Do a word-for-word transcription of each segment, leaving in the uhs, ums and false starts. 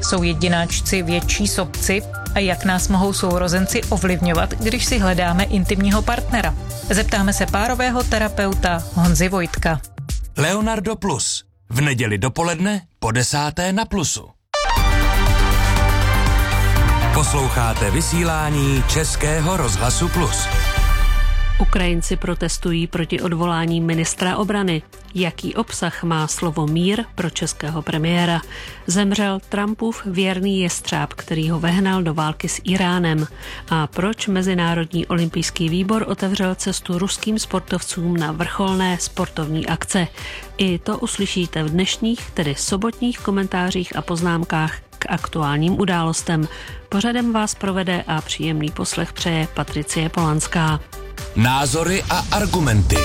Jsou jedináčci větší sobci a jak nás mohou sourozenci ovlivňovat, když si hledáme intimního partnera? Zeptáme se párového terapeuta Honzy Vojtka. Leonardo Plus. V neděli dopoledne po desáté na Plusu. Posloucháte vysílání Českého rozhlasu Plus. Ukrajinci protestují proti odvolání ministra obrany. Jaký obsah má slovo mír pro českého premiéra? Zemřel Trumpův věrný jestřáb, který ho vehnal do války s Iránem. A proč Mezinárodní olympijský výbor otevřel cestu ruským sportovcům na vrcholné sportovní akce? I to uslyšíte v dnešních, tedy sobotních komentářích a poznámkách k aktuálním událostem. Pořadem vás provede a příjemný poslech přeje Patricie Polanská. Názory a argumenty.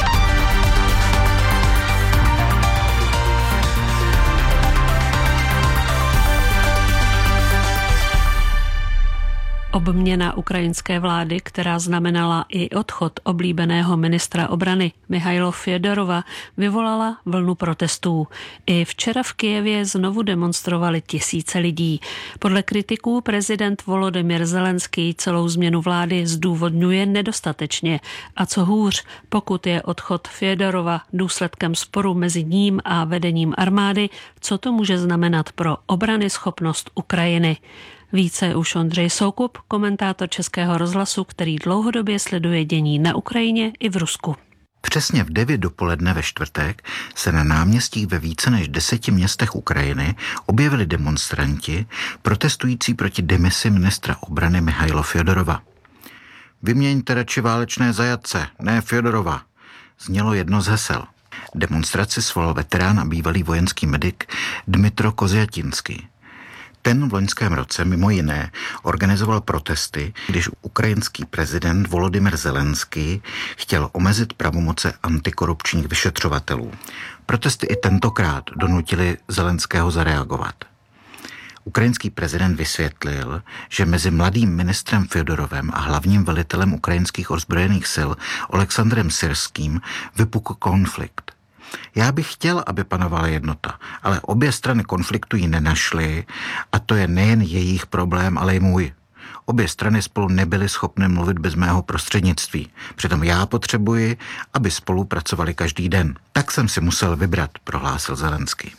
Obměna ukrajinské vlády, která znamenala i odchod oblíbeného ministra obrany Mihailo Fjodorova, vyvolala vlnu protestů. I včera v Kyjevě znovu demonstrovali tisíce lidí. Podle kritiků prezident Volodymyr Zelenský celou změnu vlády zdůvodňuje nedostatečně. A co hůř, pokud je odchod Fjodorova důsledkem sporu mezi ním a vedením armády, co to může znamenat pro obranyschopnost Ukrajiny? Více už Ondřej Soukup, komentátor Českého rozhlasu, který dlouhodobě sleduje dění na Ukrajině i v Rusku. Přesně v devět dopoledne ve čtvrtek se na náměstích ve více než deseti městech Ukrajiny objevili demonstranti protestující proti demisi ministra obrany Mihaila Fjodorova. Vyměňte radši válečné zajatce, ne Fjodorova, znělo jedno z hesel. Demonstraci svolal veterán a bývalý vojenský medik Dmytro Kozjatinský. Ten v loňském roce mimo jiné organizoval protesty, když ukrajinský prezident Volodymyr Zelenský chtěl omezit pravomoce antikorupčních vyšetřovatelů. Protesty i tentokrát donutili Zelenského zareagovat. Ukrajinský prezident vysvětlil, že mezi mladým ministrem Fjodorovem a hlavním velitelem ukrajinských ozbrojených sil Oleksandrem Syrským vypukl konflikt. Já bych chtěl, aby panovala jednota, ale obě strany konfliktu ji nenašly a to je nejen jejich problém, ale i můj. Obě strany spolu nebyly schopny mluvit bez mého prostřednictví. Přitom já potřebuji, aby spolupracovali každý den. Tak jsem si musel vybrat, prohlásil Zelenský.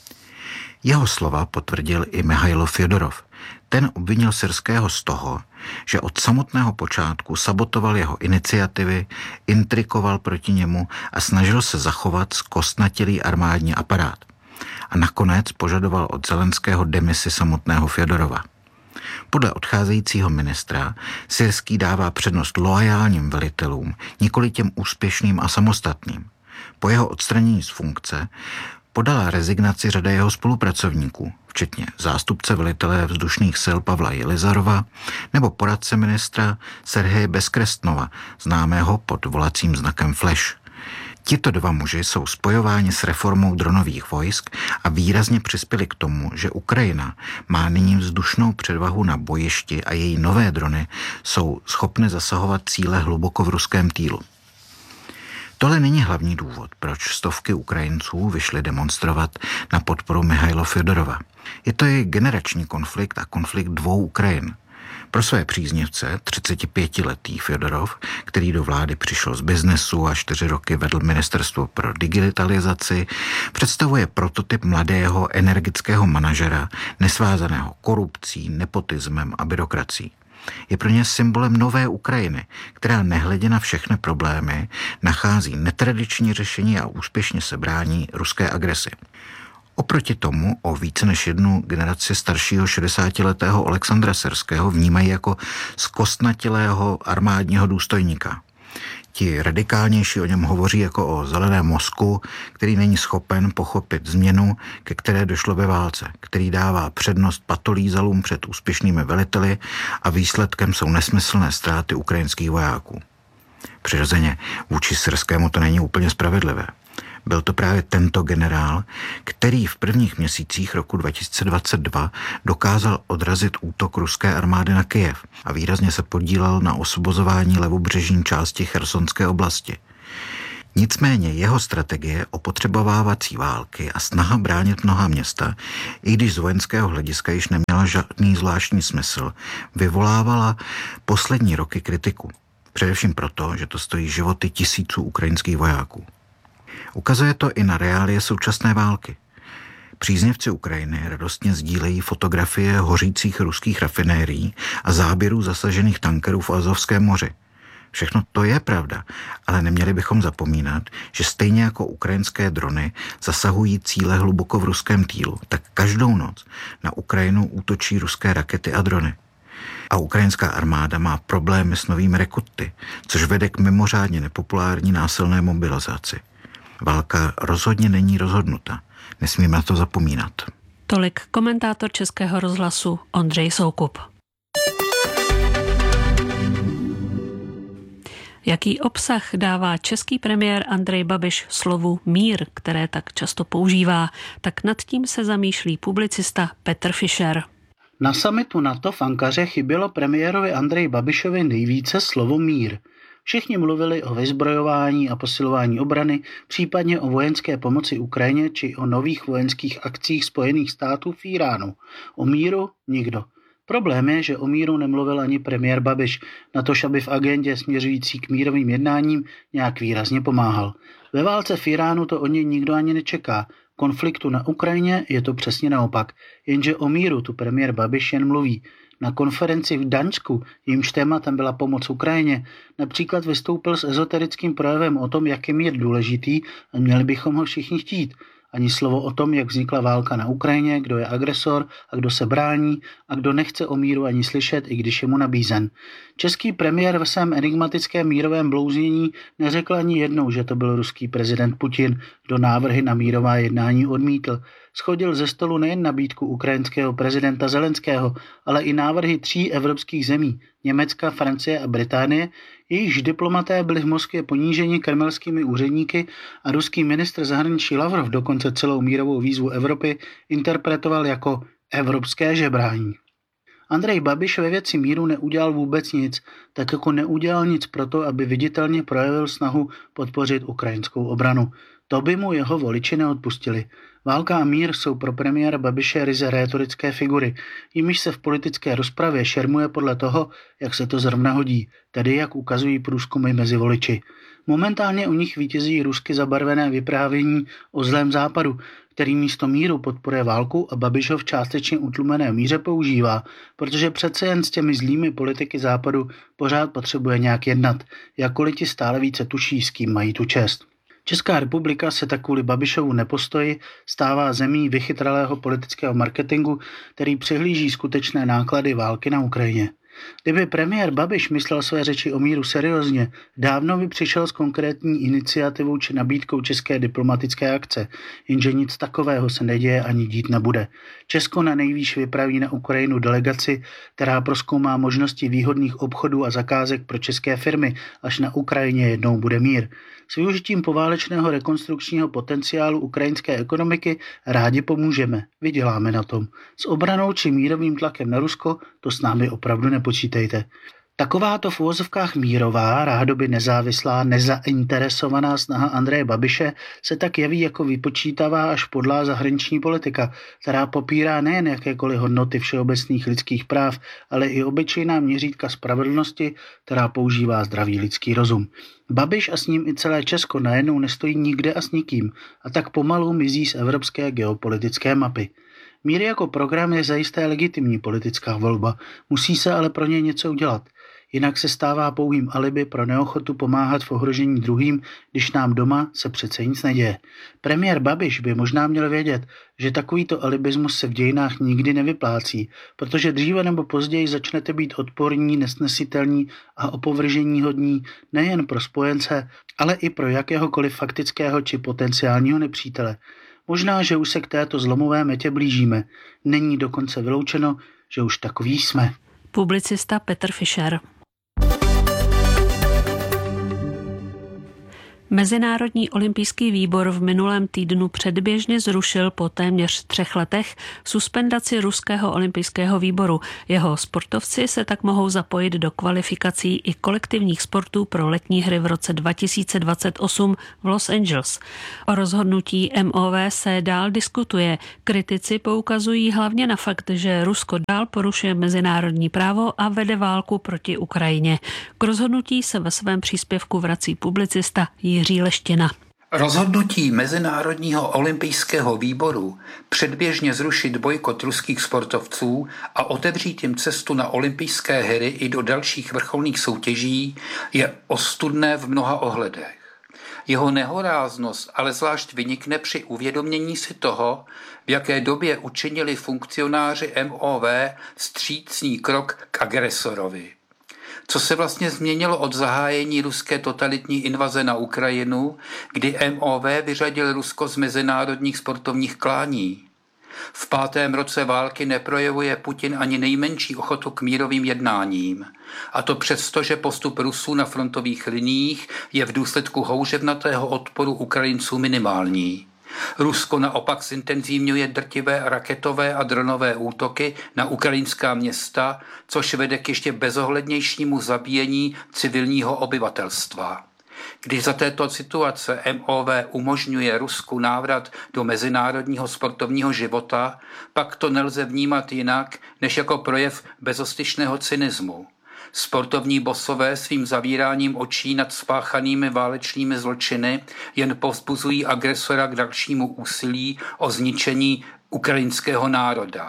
Jeho slova potvrdil i Mihailo Fjodorov. Ten obvinil Syrského z toho, že od samotného počátku sabotoval jeho iniciativy, intrikoval proti němu a snažil se zachovat zkostnatělý armádní aparát. A nakonec požadoval od Zelenského demisi samotného Fjodorova. Podle odcházejícího ministra Syrský dává přednost loajálním velitelům, nikoli těm úspěšným a samostatným. Po jeho odstranění z funkce podala rezignaci řada jeho spolupracovníků, včetně zástupce velitele vzdušných sil Pavla Jelizarova nebo poradce ministra Serheje Bezkrestnova, známého pod volacím znakem Flash. Tito dva muži jsou spojováni s reformou dronových vojsk a výrazně přispěli k tomu, že Ukrajina má nyní vzdušnou převahu na bojišti a její nové drony jsou schopny zasahovat cíle hluboko v ruském týlu. Tohle není hlavní důvod, proč stovky Ukrajinců vyšly demonstrovat na podporu Mihaila Fjodorova. Je to i generační konflikt a konflikt dvou Ukrajin. Pro své příznivce třicetipětiletý Fjodorov, který do vlády přišel z biznesu a čtyři roky vedl ministerstvo pro digitalizaci, představuje prototyp mladého energického manažera, nesvázaného korupcí, nepotismem a byrokracií. Je pro ně symbolem nové Ukrajiny, která nehledě na všechny problémy nachází netradiční řešení a úspěšně se brání ruské agresi. Oproti tomu o více než jednu generaci staršího šedesátiletého Oleksandra Syrského vnímají jako zkostnatělého armádního důstojníka. Ti radikálnější o něm hovoří jako o zeleném mozku, který není schopen pochopit změnu, ke které došlo ve válce, který dává přednost patolízalům před úspěšnými veliteli a výsledkem jsou nesmyslné ztráty ukrajinských vojáků. Přirozeně vůči Syrskému to není úplně spravedlivé. Byl to právě tento generál, který v prvních měsících roku dva tisíce dvacet dva dokázal odrazit útok ruské armády na Kyjev a výrazně se podílel na osvobozování levobřežní části Chersonské oblasti. Nicméně jeho strategie opotřebovávací války a snaha bránit mnoha města, i když z vojenského hlediska již neměla žádný zvláštní smysl, vyvolávala poslední roky kritiku. Především proto, že to stojí životy tisíců ukrajinských vojáků. Ukazuje to i na reálie současné války. Příznivci Ukrajiny radostně sdílejí fotografie hořících ruských rafinérií a záběrů zasažených tankerů v Azovském moři. Všechno to je pravda, ale neměli bychom zapomínat, že stejně jako ukrajinské drony zasahují cíle hluboko v ruském týlu, tak každou noc na Ukrajinu útočí ruské rakety a drony. A ukrajinská armáda má problémy s novými rekruty, což vede k mimořádně nepopulární násilné mobilizaci. Válka rozhodně není rozhodnuta. Nesmíme na to zapomínat. Tolik komentátor Českého rozhlasu Ondřej Soukup. Jaký obsah dává český premiér Andrej Babiš slovu mír, které tak často používá, tak nad tím se zamýšlí publicista Petr Fischer. Na summitu NATO v Ankaře chybělo premiérovi Andreji Babišovi nejvíce slovo mír. Všichni mluvili o vyzbrojování a posilování obrany, případně o vojenské pomoci Ukrajině či o nových vojenských akcích Spojených států v Íránu. O míru nikdo. Problém je, že o míru nemluvil ani premiér Babiš, natož aby v agendě směřující k mírovým jednáním nějak výrazně pomáhal. Ve válce v Íránu to o něj nikdo ani nečeká. Konfliktu na Ukrajině je to přesně naopak, jenže o míru tu premiér Babiš jen mluví. Na konferenci v Daňsku, jejímž tématem byla pomoc Ukrajině, například vystoupil s ezoterickým projevem o tom, jak je mír důležitý a měli bychom ho všichni chtít. Ani slovo o tom, jak vznikla válka na Ukrajině, kdo je agresor a kdo se brání a kdo nechce o míru ani slyšet, i když je mu nabízen. Český premiér ve svém enigmatickém mírovém blouznění neřekl ani jednou, že to byl ruský prezident Putin, kdo návrhy na mírová jednání odmítl. Shodil ze stolu nejen nabídku ukrajinského prezidenta Zelenského, ale i návrhy tří evropských zemí, Německa, Francie a Británie, jejichž diplomaté byli v Moskvě poníženi kremelskými úředníky a ruský ministr zahraničí Lavrov dokonce celou mírovou výzvu Evropy interpretoval jako evropské žebrání. Andrej Babiš ve věci míru neudělal vůbec nic, tak jako neudělal nic proto, aby viditelně projevil snahu podpořit ukrajinskou obranu. To by mu jeho voliči neodpustili. Válka a mír jsou pro premiéra Babiše ryze rétorické figury, jimiž se v politické rozpravě šermuje podle toho, jak se to zrovna hodí, tedy jak ukazují průzkumy mezi voliči. Momentálně u nich vítězí rusky zabarvené vyprávění o zlém západu, který místo míru podporuje válku a Babiš ho v částečně utlumené míře používá, protože přece jen s těmi zlými politiky západu pořád potřebuje nějak jednat, jakkoliv ti stále více tuší, s kým mají tu čest. Česká republika se tak kvůli Babišovu nepostoji stává zemí vychytralého politického marketingu, který přehlíží skutečné náklady války na Ukrajině. Kdyby premiér Babiš myslel své řeči o míru seriózně, dávno by přišel s konkrétní iniciativou či nabídkou české diplomatické akce, jenže nic takového se neděje ani dít nebude. Česko na nejvýš vypraví na Ukrajinu delegaci, která prozkoumá možnosti výhodných obchodů a zakázek pro české firmy, až na Ukrajině jednou bude mír. S využitím poválečného rekonstrukčního potenciálu ukrajinské ekonomiky rádi pomůžeme, vyděláme na tom. S obranou či mírovým tlakem na Rusko to s námi opravdu nepočítejte. Takováto v uvozovkách mírová, rádoby nezávislá, nezainteresovaná snaha Andreje Babiše se tak jeví jako vypočítavá až podlá zahraniční politika, která popírá nejen jakékoliv hodnoty všeobecných lidských práv, ale i obyčejná měřítka spravedlnosti, která používá zdravý lidský rozum. Babiš a s ním i celé Česko najednou nestojí nikde a s nikým a tak pomalu mizí z evropské geopolitické mapy. Mír jako program je zajisté legitimní politická volba, musí se ale pro něj něco udělat. Jinak se stává pouhým alibi pro neochotu pomáhat v ohrožení druhým, když nám doma se přece nic neděje. Premiér Babiš by možná měl vědět, že takovýto alibismus se v dějinách nikdy nevyplácí, protože dříve nebo později začnete být odporní, nesnesitelní a opovrženíhodní nejen pro spojence, ale i pro jakéhokoliv faktického či potenciálního nepřítele. Možná, že už se k této zlomové metě blížíme. Není dokonce vyloučeno, že už takový jsme. Publicista Petr Fischer. Mezinárodní olympijský výbor v minulém týdnu předběžně zrušil po téměř třech letech suspendaci ruského olympijského výboru. Jeho sportovci se tak mohou zapojit do kvalifikací i kolektivních sportů pro letní hry v roce dva tisíce dvacet osm v Los Angeles. O rozhodnutí M O V se dál diskutuje. Kritici poukazují hlavně na fakt, že Rusko dál porušuje mezinárodní právo a vede válku proti Ukrajině. K rozhodnutí se ve svém příspěvku vrací publicista Jiří Leština. Rozhodnutí Mezinárodního olympijského výboru předběžně zrušit bojkot ruských sportovců a otevřít jim cestu na olympijské hry i do dalších vrcholných soutěží je ostudné v mnoha ohledech. Jeho nehoráznost ale zvlášť vynikne při uvědomění si toho, v jaké době učinili funkcionáři M O V vstřícný krok k agresorovi. Co se vlastně změnilo od zahájení ruské totalitní invaze na Ukrajinu, kdy M O V vyřadil Rusko z mezinárodních sportovních klání? V pátém roce války neprojevuje Putin ani nejmenší ochotu k mírovým jednáním. A to přesto, že postup Rusů na frontových liniích je v důsledku houževnatého odporu Ukrajinců minimální. Rusko naopak zintenzívňuje drtivé raketové a dronové útoky na ukrajinská města, což vede k ještě bezohlednějšímu zabíjení civilního obyvatelstva. Když za této situace M O V umožňuje Rusku návrat do mezinárodního sportovního života, pak to nelze vnímat jinak, než jako projev bezostyšného cynismu. Sportovní bosové svým zavíráním očí nad spáchanými válečnými zločiny jen povzbuzují agresora k dalšímu úsilí o zničení ukrajinského národa.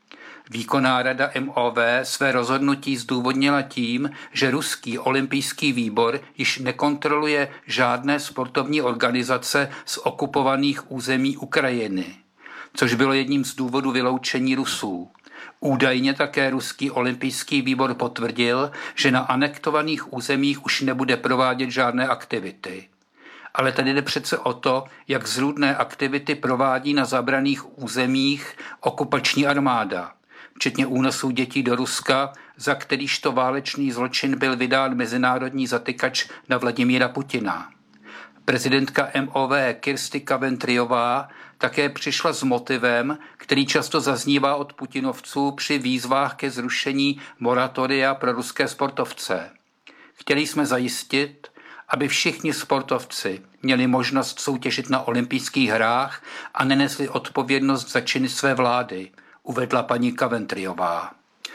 Výkonná rada M O V své rozhodnutí zdůvodnila tím, že ruský olympijský výbor již nekontroluje žádné sportovní organizace z okupovaných území Ukrajiny, což bylo jedním z důvodů vyloučení Rusů. Údajně také ruský olympijský výbor potvrdil, že na anektovaných územích už nebude provádět žádné aktivity. Ale tady jde přece o to, jak zrůdné aktivity provádí na zabraných územích okupační armáda, včetně únosů dětí do Ruska, za kterýž to válečný zločin byl vydán mezinárodní zatykač na Vladimíra Putina. Prezidentka M O V Kirsty Coventryová také přišla s motivem, který často zaznívá od putinovců při výzvách ke zrušení moratoria pro ruské sportovce. Chtěli jsme zajistit, aby všichni sportovci měli možnost soutěžit na olympijských hrách a nenesli odpovědnost za činy své vlády, uvedla paní Coventryová.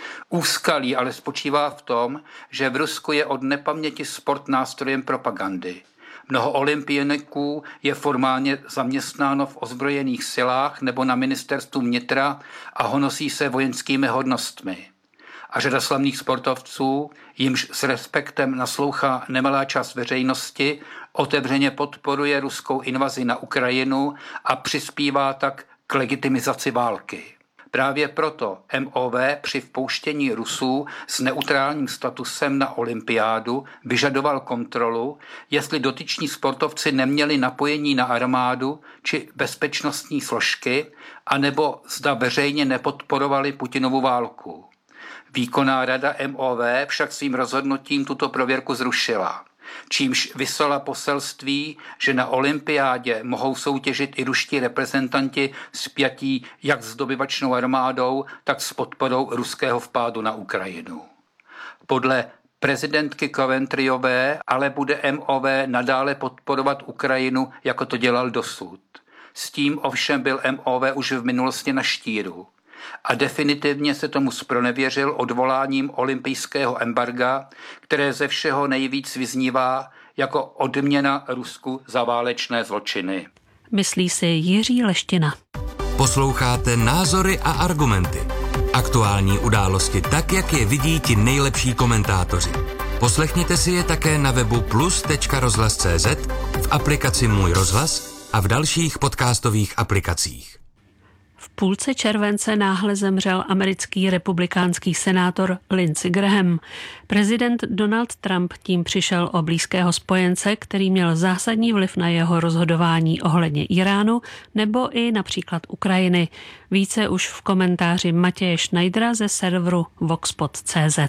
Úskalí ale spočívá v tom, že v Rusku je od nepaměti sport nástrojem propagandy. Mnoho olympioniků je formálně zaměstnáno v ozbrojených silách nebo na ministerstvu vnitra a honosí se vojenskými hodnostmi. A řada slavných sportovců, jimž s respektem naslouchá nemalá část veřejnosti, otevřeně podporuje ruskou invazi na Ukrajinu a přispívá tak k legitimizaci války. Právě proto M O V při vpouštění Rusů s neutrálním statusem na olympiádu vyžadoval kontrolu, jestli dotyční sportovci neměli napojení na armádu či bezpečnostní složky, anebo zda veřejně nepodporovali Putinovu válku. Výkonná rada M O V však svým rozhodnutím tuto prověrku zrušila, čímž vyslala poselství, že na olympiádě mohou soutěžit i ruští reprezentanti spjatí jak s dobyvačnou armádou, tak s podporou ruského vpádu na Ukrajinu. Podle prezidentky Coventryové ale bude M O V nadále podporovat Ukrajinu, jako to dělal dosud. S tím ovšem byl M O V už v minulosti na štíru. A definitivně se tomu zpronevěřil odvoláním olympijského embarga, které ze všeho nejvíc vyznívá jako odměna Rusku za válečné zločiny. Myslí si Jiří Leština. Posloucháte Názory a argumenty. Aktuální události tak, jak je vidí ti nejlepší komentátoři. Poslechněte si je také na webu plus tečka rozhlas tečka cé zet, v aplikaci Můj rozhlas a v dalších podcastových aplikacích. V půlce července náhle zemřel americký republikánský senátor Lindsey Graham. Prezident Donald Trump tím přišel o blízkého spojence, který měl zásadní vliv na jeho rozhodování ohledně Iránu nebo i například Ukrajiny. Více už v komentáři Matěje Schneidera ze serveru voxpot tečka cé zet.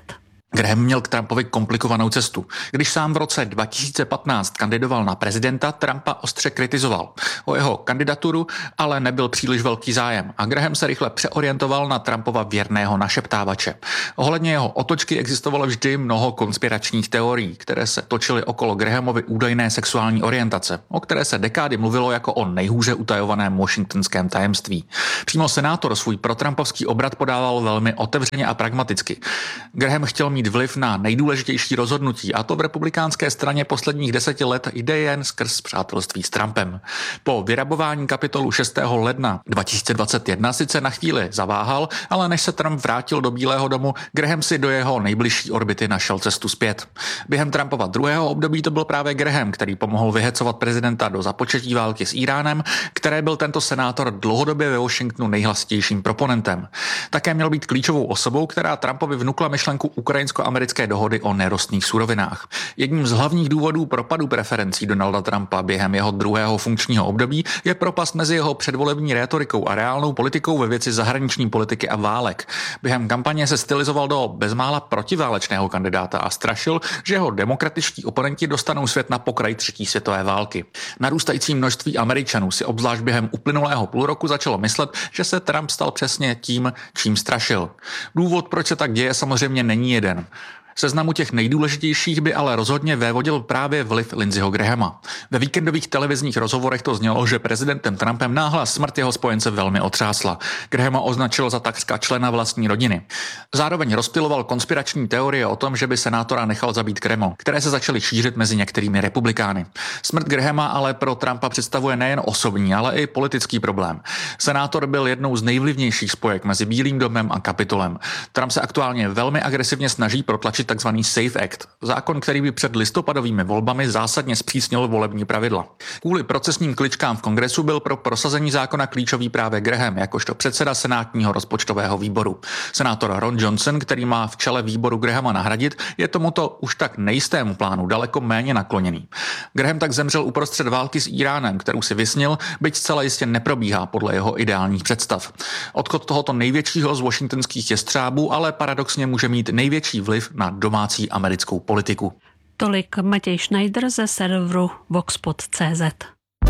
Graham měl k Trumpovi komplikovanou cestu. Když sám v roce dva tisíce patnáct kandidoval na prezidenta, Trumpa ostře kritizoval. O jeho kandidaturu ale nebyl příliš velký zájem a Graham se rychle přeorientoval na Trumpova věrného našeptávače. Ohledně jeho otočky existovalo vždy mnoho konspiračních teorií, které se točily okolo Grahamovy údajné sexuální orientace, o které se dekády mluvilo jako o nejhůře utajovaném washingtonském tajemství. Přímo senátor svůj protrampovský obrat podával velmi otevřeně a pragmaticky. Graham chtěl mít vliv na nejdůležitější rozhodnutí, a to v republikánské straně posledních deseti let jde jen skrz přátelství s Trumpem. Po vyrabování Kapitolu šestého ledna dva tisíce dvacet jedna sice na chvíli zaváhal, ale než se Trump vrátil do Bílého domu, Graham si do jeho nejbližší orbity našel cestu zpět. Během Trumpova druhého období to byl právě Graham, který pomohl vyhecovat prezidenta do započetí války s Íránem, které byl tento senátor dlouhodobě ve Washingtonu nejhlasitějším proponentem. Také měl být klíčovou osobou, která Trumpovi vnukla myšlenku ukrajinsko-americké dohody o nerostných surovinách. Jedním z hlavních důvodů propadu preferencí Donalda Trumpa během jeho druhého funkčního období je propast mezi jeho předvolební rétorikou a reálnou politikou ve věci zahraniční politiky a válek. Během kampaně se stylizoval do bezmála protiválečného kandidáta a strašil, že jeho demokratičtí oponenti dostanou svět na pokraj třetí světové války. Narůstající množství Američanů si obzvlášť během uplynulého půl roku začalo myslet, že se Trump stal přesně tím, čím strašil. Důvod, proč se tak děje, samozřejmě není jeden. Seznamu těch nejdůležitějších by ale rozhodně vévodil právě vliv Lindseyho Grahama. Ve víkendových televizních rozhovorech to znělo, že prezidentem Trumpem náhla smrt jeho spojence velmi otřásla. Grahama označil za takřka člena vlastní rodiny. Zároveň rozptyloval konspirační teorie o tom, že by senátora nechal zabít Graham, které se začaly šířit mezi některými republikány. Smrt Grahama ale pro Trumpa představuje nejen osobní, ale i politický problém. Senátor byl jednou z nejvlivnějších spojek mezi Bílým domem a Kapitolem. Trump se aktuálně velmi agresivně snaží protlačit takzvaný Safe Act, zákon, který by před listopadovými volbami zásadně zpřísnil volební pravidla. Kvůli procesním kličkám v kongresu byl pro prosazení zákona klíčový právě Graham, jakožto předseda senátního rozpočtového výboru. Senátor Ron Johnson, který má v čele výboru Grahama nahradit, je tomuto už tak nejistému plánu daleko méně nakloněný. Graham tak zemřel uprostřed války s Íránem, kterou si vysnil, byť zcela jistě neprobíhá podle jeho ideálních představ. Odchod tohoto největšího z washingtonských jestřábů ale paradoxně může mít největší vliv na domácí americkou politiku. Tolik Matěj Schneider ze serveru voxpot tečka cé zet.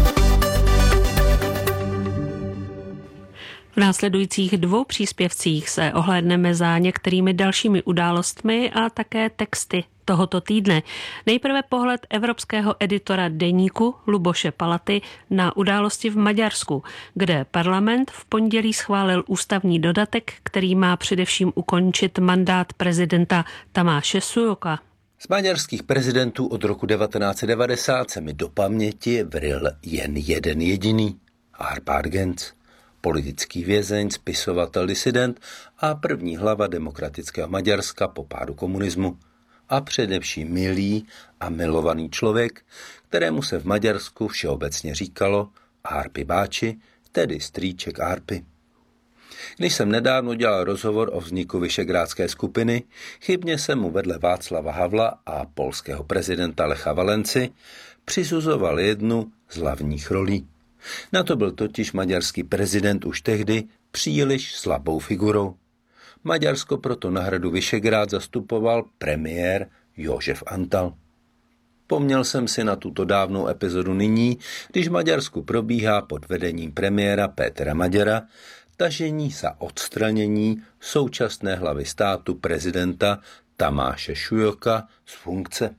V následujících dvou příspěvcích se ohlédneme za některými dalšími událostmi a také texty tohoto týdne. Nejprve pohled evropského editora deníku Luboše Palaty na události v Maďarsku, kde parlament v pondělí schválil ústavní dodatek, který má především ukončit mandát prezidenta Tamáše Sujoka. Z maďarských prezidentů od roku devatenáct set devadesát se mi do paměti vril jen jeden jediný, Árpád Genc, politický vězeň, spisovatel, disident a první hlava demokratického Maďarska po pádu komunismu. A především milý a milovaný člověk, kterému se v Maďarsku všeobecně říkalo Árpi báči, tedy strýček Árpy. Když jsem nedávno dělal rozhovor o vzniku Visegrádské skupiny, chybně jsem mu vedle Václava Havla a polského prezidenta Lecha Valenci přisuzoval jednu z hlavních rolí. Na to byl totiž maďarský prezident už tehdy příliš slabou figurou. Maďarsko proto na hradu Visegrád zastupoval premiér Jožef Antal. Vzpomněl jsem si na tuto dávnou epizodu nyní, když v Maďarsku probíhá pod vedením premiéra Pétera Maďara tažení za odstranění současné hlavy státu prezidenta Tamáše Sujoka z funkce.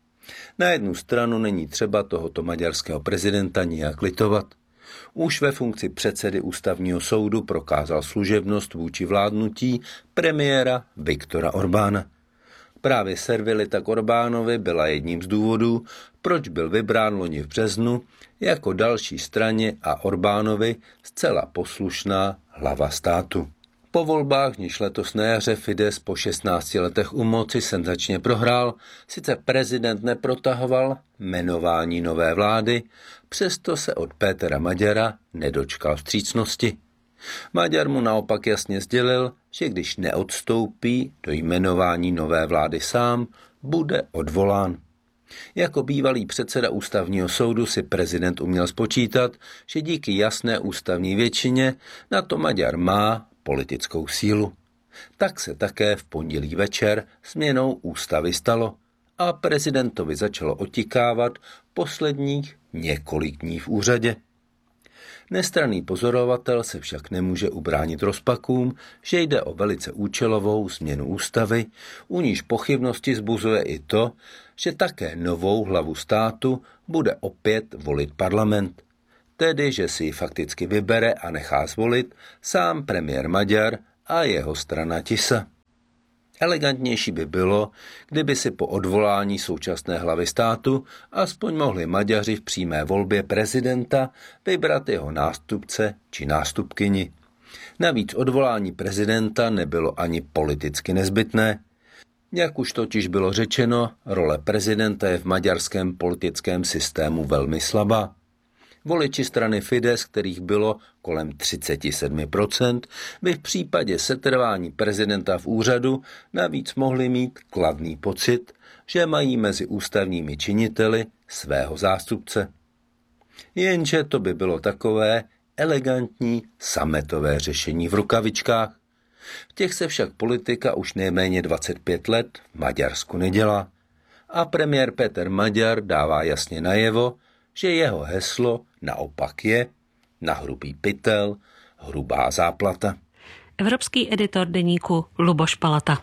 Na jednu stranu není třeba tohoto maďarského prezidenta nijak litovat. Už ve funkci předsedy ústavního soudu prokázal služebnost vůči vládnutí premiéra Viktora Orbána. Právě servilita k Orbánovi byla jedním z důvodů, proč byl vybrán loni v březnu jako další straně a Orbánovi zcela poslušná hlava státu. Po volbách, níž letos na jaře Fidesz po šestnácti letech u moci senzačně prohrál, sice prezident neprotahoval jmenování nové vlády, přesto se od Pétera Maďara nedočkal vstřícnosti. Maďar mu naopak jasně sdělil, že když neodstoupí do jmenování nové vlády sám, bude odvolán. Jako bývalý předseda ústavního soudu si prezident uměl spočítat, že díky jasné ústavní většině na to Maďar má politickou sílu. Tak se také v pondělí večer změnou ústavy stalo a prezidentovi začalo otikávat posledních několik dní v úřadě. Nestranný pozorovatel se však nemůže ubránit rozpakům, že jde o velice účelovou změnu ústavy, u níž pochybnosti zbuzuje i to, že také novou hlavu státu bude opět volit parlament. Tedy, že si ji fakticky vybere a nechá zvolit sám premiér Maďar a jeho strana Tisa. Elegantnější by bylo, kdyby si po odvolání současné hlavy státu aspoň mohli Maďaři v přímé volbě prezidenta vybrat jeho nástupce či nástupkyni. Navíc odvolání prezidenta nebylo ani politicky nezbytné. Jak už totiž bylo řečeno, role prezidenta je v maďarském politickém systému velmi slabá. Voliči strany Fidesz, kterých bylo kolem třicet sedm procent, by v případě setrvání prezidenta v úřadu navíc mohli mít kladný pocit, že mají mezi ústavními činiteli svého zástupce. Jenže to by bylo takové elegantní sametové řešení v rukavičkách. V těch se však politika už nejméně dvacet pět let v Maďarsku nedělá. A premiér Péter Maďar dává jasně najevo, že jeho heslo naopak je na hrubý pytel, hrubá záplata. Evropský editor deníku Luboš Palata.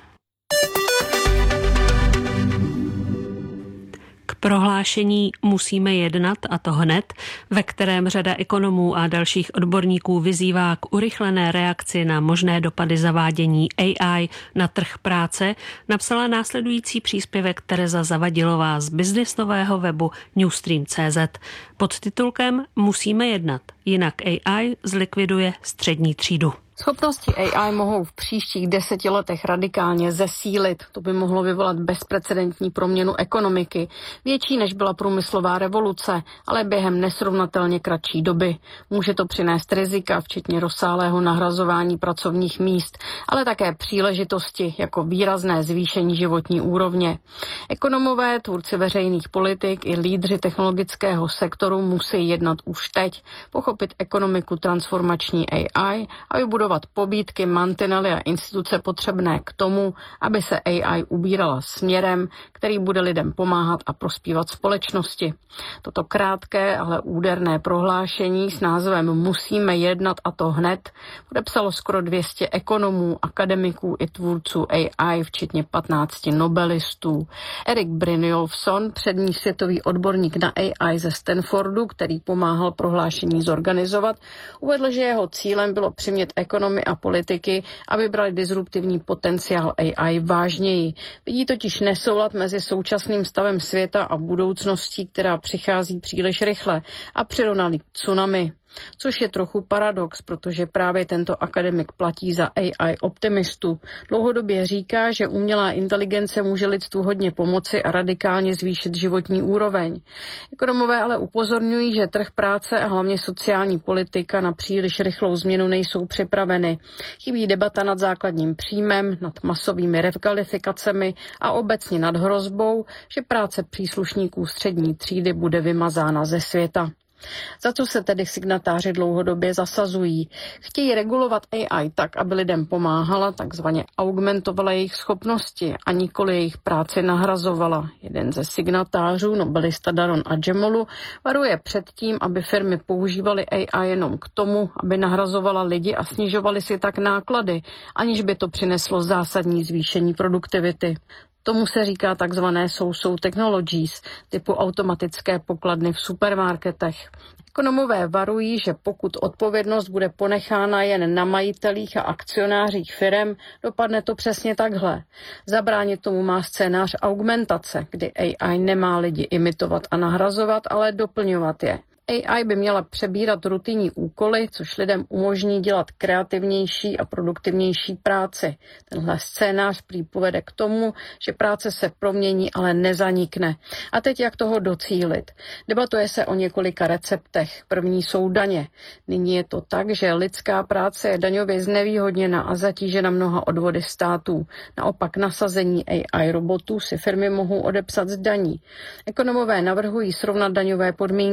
K prohlášení musíme jednat, a to hned, ve kterém řada ekonomů a dalších odborníků vyzývá k urychlené reakci na možné dopady zavádění A I na trh práce, napsala následující příspěvek Tereza Zavadilová z byznysového webu newstream tečka cé zet pod titulkem Musíme jednat, jinak A I zlikviduje střední třídu. Schopnosti A I mohou v příštích deseti letech radikálně zesílit. To by mohlo vyvolat bezprecedentní proměnu ekonomiky, větší než byla průmyslová revoluce, ale během nesrovnatelně kratší doby. Může to přinést rizika, včetně rozsáhlého nahrazování pracovních míst, ale také příležitosti jako výrazné zvýšení životní úrovně. Ekonomové, tvůrci veřejných politik i lídři technologického sektoru musí jednat už teď, pochopit ekonomiku transformační A I a vybudovat pobídky, mantinely a instituce potřebné k tomu, aby se A I ubírala směrem, který bude lidem pomáhat a prospívat společnosti. Toto krátké, ale úderné prohlášení s názvem Musíme jednat, a to hned podepsalo skoro dvě stě ekonomů, akademiků i tvůrců A I, včetně patnácti nobelistů. Erik Brynjolfsson, přední světový odborník na A I ze Stanfordu, který pomáhal prohlášení zorganizovat, uvedl, že jeho cílem bylo přimět ekonomy a politiky, aby brali disruptivní potenciál A I vážněji. Vidí totiž nesoulad mezi současným stavem světa a budoucností, která přichází příliš rychle, a přirovnali k tsunami. Což je trochu paradox, protože právě tento akademik platí za A I optimistu. Dlouhodobě říká, že umělá inteligence může lidstvu hodně pomoci a radikálně zvýšit životní úroveň. Ekonomové ale upozorňují, že trh práce a hlavně sociální politika na příliš rychlou změnu nejsou připraveny. Chybí debata nad základním příjmem, nad masovými rekvalifikacemi a obecně nad hrozbou, že práce příslušníků střední třídy bude vymazána ze světa. Za co se tedy signatáři dlouhodobě zasazují? Chtějí regulovat A I tak, aby lidem pomáhala, takzvaně augmentovala jejich schopnosti a nikoli jejich práci nahrazovala. Jeden ze signatářů, nobelista Daron Acemoglu, varuje před tím, aby firmy používaly A I jenom k tomu, aby nahrazovala lidi a snižovaly si tak náklady, aniž by to přineslo zásadní zvýšení produktivity. Tomu se říká takzvané so-so technologies, typu automatické pokladny v supermarketech. Ekonomové varují, že pokud odpovědnost bude ponechána jen na majitelích a akcionářích firem, dopadne to přesně takhle. Zabránit tomu má scénář augmentace, kdy A I nemá lidi imitovat a nahrazovat, ale doplňovat je. A I by měla přebírat rutinní úkoly, což lidem umožní dělat kreativnější a produktivnější práci. Tenhle scénář prý povede k tomu, že práce se promění, ale nezanikne. A teď jak toho docílit? Debatuje se o několika receptech. První jsou daně. Nyní je to tak, že lidská práce je daňově znevýhodněna a zatížena mnoha odvody států. Naopak nasazení A I robotů si firmy mohou odepsat z daní. Ekonomové navrhují srovnat daňové podmínky.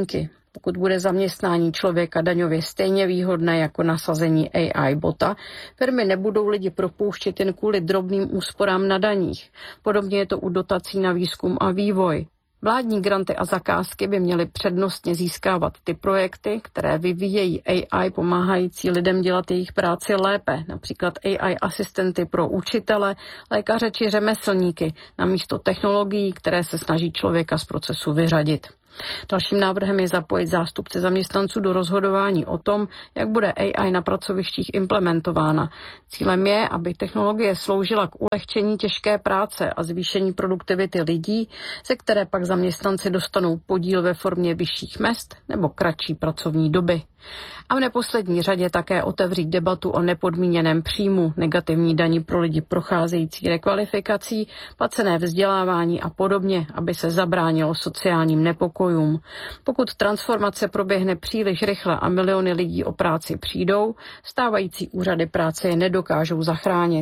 Pokud bude zaměstnání člověka daňově stejně výhodné jako nasazení A I bota, firmy nebudou lidi propouštět jen kvůli drobným úsporám na daních. Podobně je to u dotací na výzkum a vývoj. Vládní granty a zakázky by měly přednostně získávat ty projekty, které vyvíjejí A I pomáhající lidem dělat jejich práci lépe, například A I asistenty pro učitele, lékaře či řemeslníky, namísto technologií, které se snaží člověka z procesu vyřadit. Dalším návrhem je zapojit zástupce zaměstnanců do rozhodování o tom, jak bude A I na pracovištích implementována. Cílem je, aby technologie sloužila k ulehčení těžké práce a zvýšení produktivity lidí, ze které pak zaměstnanci dostanou podíl ve formě vyšších mezd nebo kratší pracovní doby. A v neposlední řadě také otevřít debatu o nepodmíněném příjmu, negativní dani pro lidi procházející rekvalifikací, placené vzdělávání a podobně, aby se zabránilo sociálním nepokojům. Pokud transformace proběhne příliš rychle a miliony lidí o práci přijdou, stávající úřady práce je nedokážou zachránit.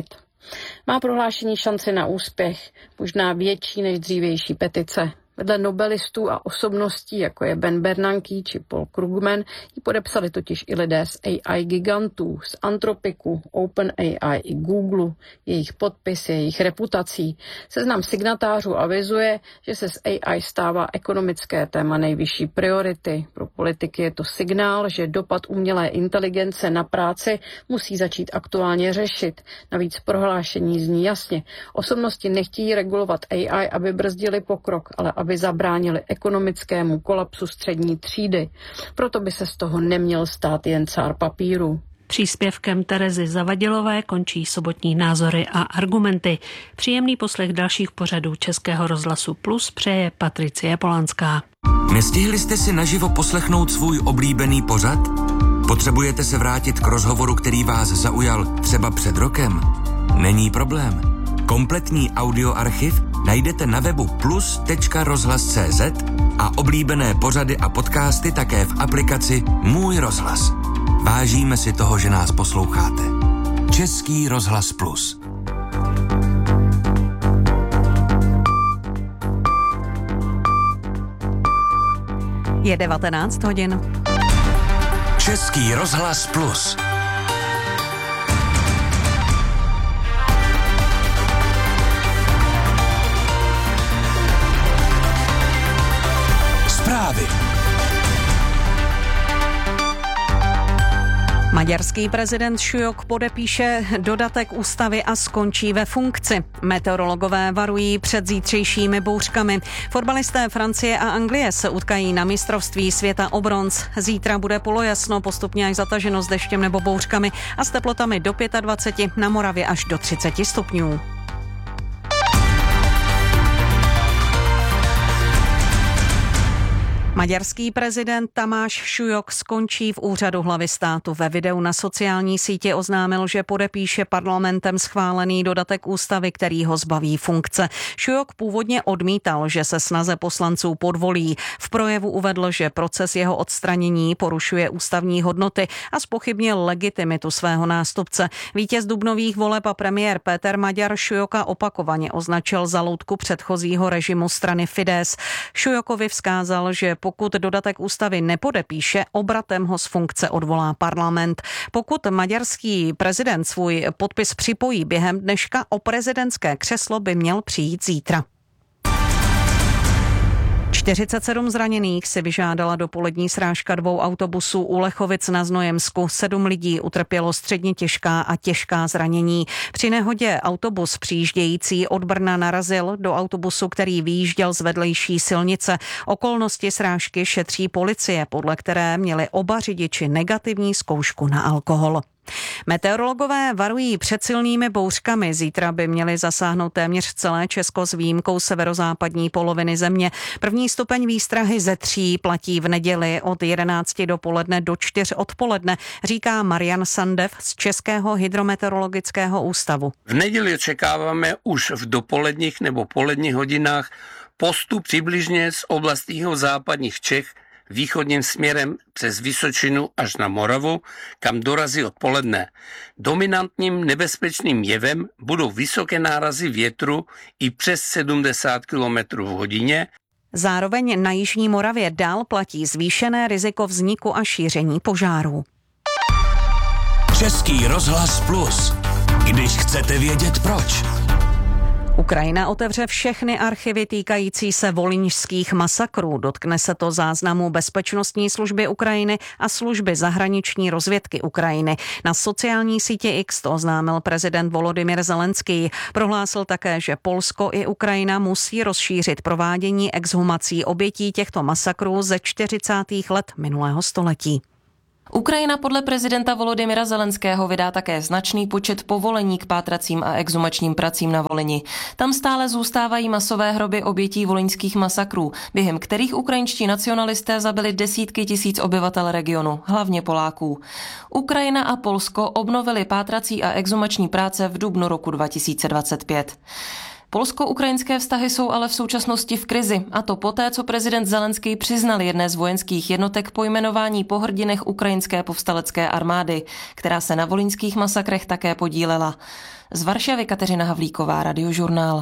Má prohlášení šanci na úspěch, možná větší než dřívější petice. Vedle nobelistů a osobností, jako je Ben Bernanke či Paul Krugman, ji podepsali totiž i lidé z A I gigantů, z Anthropicu, OpenAI i Google. Jejich podpis, jejich reputací. Seznam signatářů avizuje, že se z A I stává ekonomické téma nejvyšší priority. Pro politiky je to signál, že dopad umělé inteligence na práci musí začít aktuálně řešit. Navíc prohlášení zní jasně. Osobnosti nechtějí regulovat A I, aby brzdili pokrok, ale aby aby zabránili ekonomickému kolapsu střední třídy. Proto by se z toho neměl stát jen cár papíru. Příspěvkem Terezy Zavadilové končí sobotní názory a argumenty. Příjemný poslech dalších pořadů Českého rozhlasu Plus přeje Patricie Polanská. Nestihli jste si naživo poslechnout svůj oblíbený pořad? Potřebujete se vrátit k rozhovoru, který vás zaujal třeba před rokem? Není problém. Kompletní audioarchiv najdete na webu plus tečka rozhlas tečka cé zet a oblíbené pořady a podcasty také v aplikaci Můj rozhlas. Vážíme si toho, že nás posloucháte. Český rozhlas Plus. Je devatenáct hodin. Český rozhlas Plus. Zprávy. Maďarský prezident Šujok podepíše dodatek ústavy a skončí ve funkci. Meteorologové varují před zítřejšími bouřkami. Fotbalisté Francie a Anglie se utkají na mistrovství světa o bronz. Zítra bude polojasno, postupně až zataženo s deštěm nebo bouřkami a s teplotami do dvacet pět, na Moravě až do třicet stupňů. Maďarský prezident Tamáš Šujok skončí v úřadu hlavy státu. Ve videu na sociální síti oznámil, že podepíše parlamentem schválený dodatek ústavy, který ho zbaví funkce. Šujok původně odmítal, že se snaze poslanců podvolí. V projevu uvedl, že proces jeho odstranění porušuje ústavní hodnoty a zpochybnil legitimitu svého nástupce. Vítěz dubnových voleb a premiér Péter Maďar Šujoka opakovaně označil za loutku předchozího režimu strany Fidesz. Šujokovi vzkázal, že pokud dodatek ústavy nepodepíše, obratem ho z funkce odvolá parlament. Pokud maďarský prezident svůj podpis připojí během dneška, o prezidentské křeslo by měl přijít zítra. čtyřicet sedm zraněných si vyžádala dopolední srážka dvou autobusů u Lechovic na Znojemsku. Sedm lidí utrpělo středně těžká a těžká zranění. Při nehodě autobus přijíždějící od Brna narazil do autobusu, který vyjížděl z vedlejší silnice. Okolnosti srážky šetří policie, podle které měli oba řidiči negativní zkoušku na alkohol. Meteorologové varují před silnými bouřkami. Zítra by měly zasáhnout téměř celé Česko s výjimkou severozápadní poloviny země. První stupeň výstrahy ze tří platí v neděli od jedenácti dopoledne do čtyř odpoledne, říká Marian Sandev z Českého hydrometeorologického ústavu. V neděli očekáváme už v dopoledních nebo poledních hodinách postup přibližně z oblastí západních Čech východním směrem přes Vysočinu až na Moravu, kam dorazí odpoledne. Dominantním nebezpečným jevem budou vysoké nárazy větru i přes sedmdesát kilometrů v hodině Zároveň na jižní Moravě dál platí zvýšené riziko vzniku a šíření požárů. Český rozhlas Plus. Když chcete vědět proč. Ukrajina otevře všechny archivy týkající se volyňských masakrů. Dotkne se to záznamu Bezpečnostní služby Ukrajiny a služby zahraniční rozvědky Ukrajiny. Na sociální síti X to oznámil prezident Volodymyr Zelenský. Prohlásil také, že Polsko i Ukrajina musí rozšířit provádění exhumací obětí těchto masakrů ze čtyřicátých let minulého století. Ukrajina podle prezidenta Volodymyra Zelenského vydá také značný počet povolení k pátracím a exhumačním pracím na Volyni. Tam stále zůstávají masové hroby obětí volyňských masakrů, během kterých ukrajinští nacionalisté zabili desítky tisíc obyvatel regionu, hlavně Poláků. Ukrajina a Polsko obnovili pátrací a exhumační práce v dubnu roku dva tisíce dvacet pět. Polsko-ukrajinské vztahy jsou ale v současnosti v krizi, a to poté, co prezident Zelenský přiznal jedné z vojenských jednotek pojmenování po hrdinech ukrajinské povstalecké armády, která se na volyňských masakrech také podílela. Z Varšavy Kateřina Havlíková, Radiožurnál.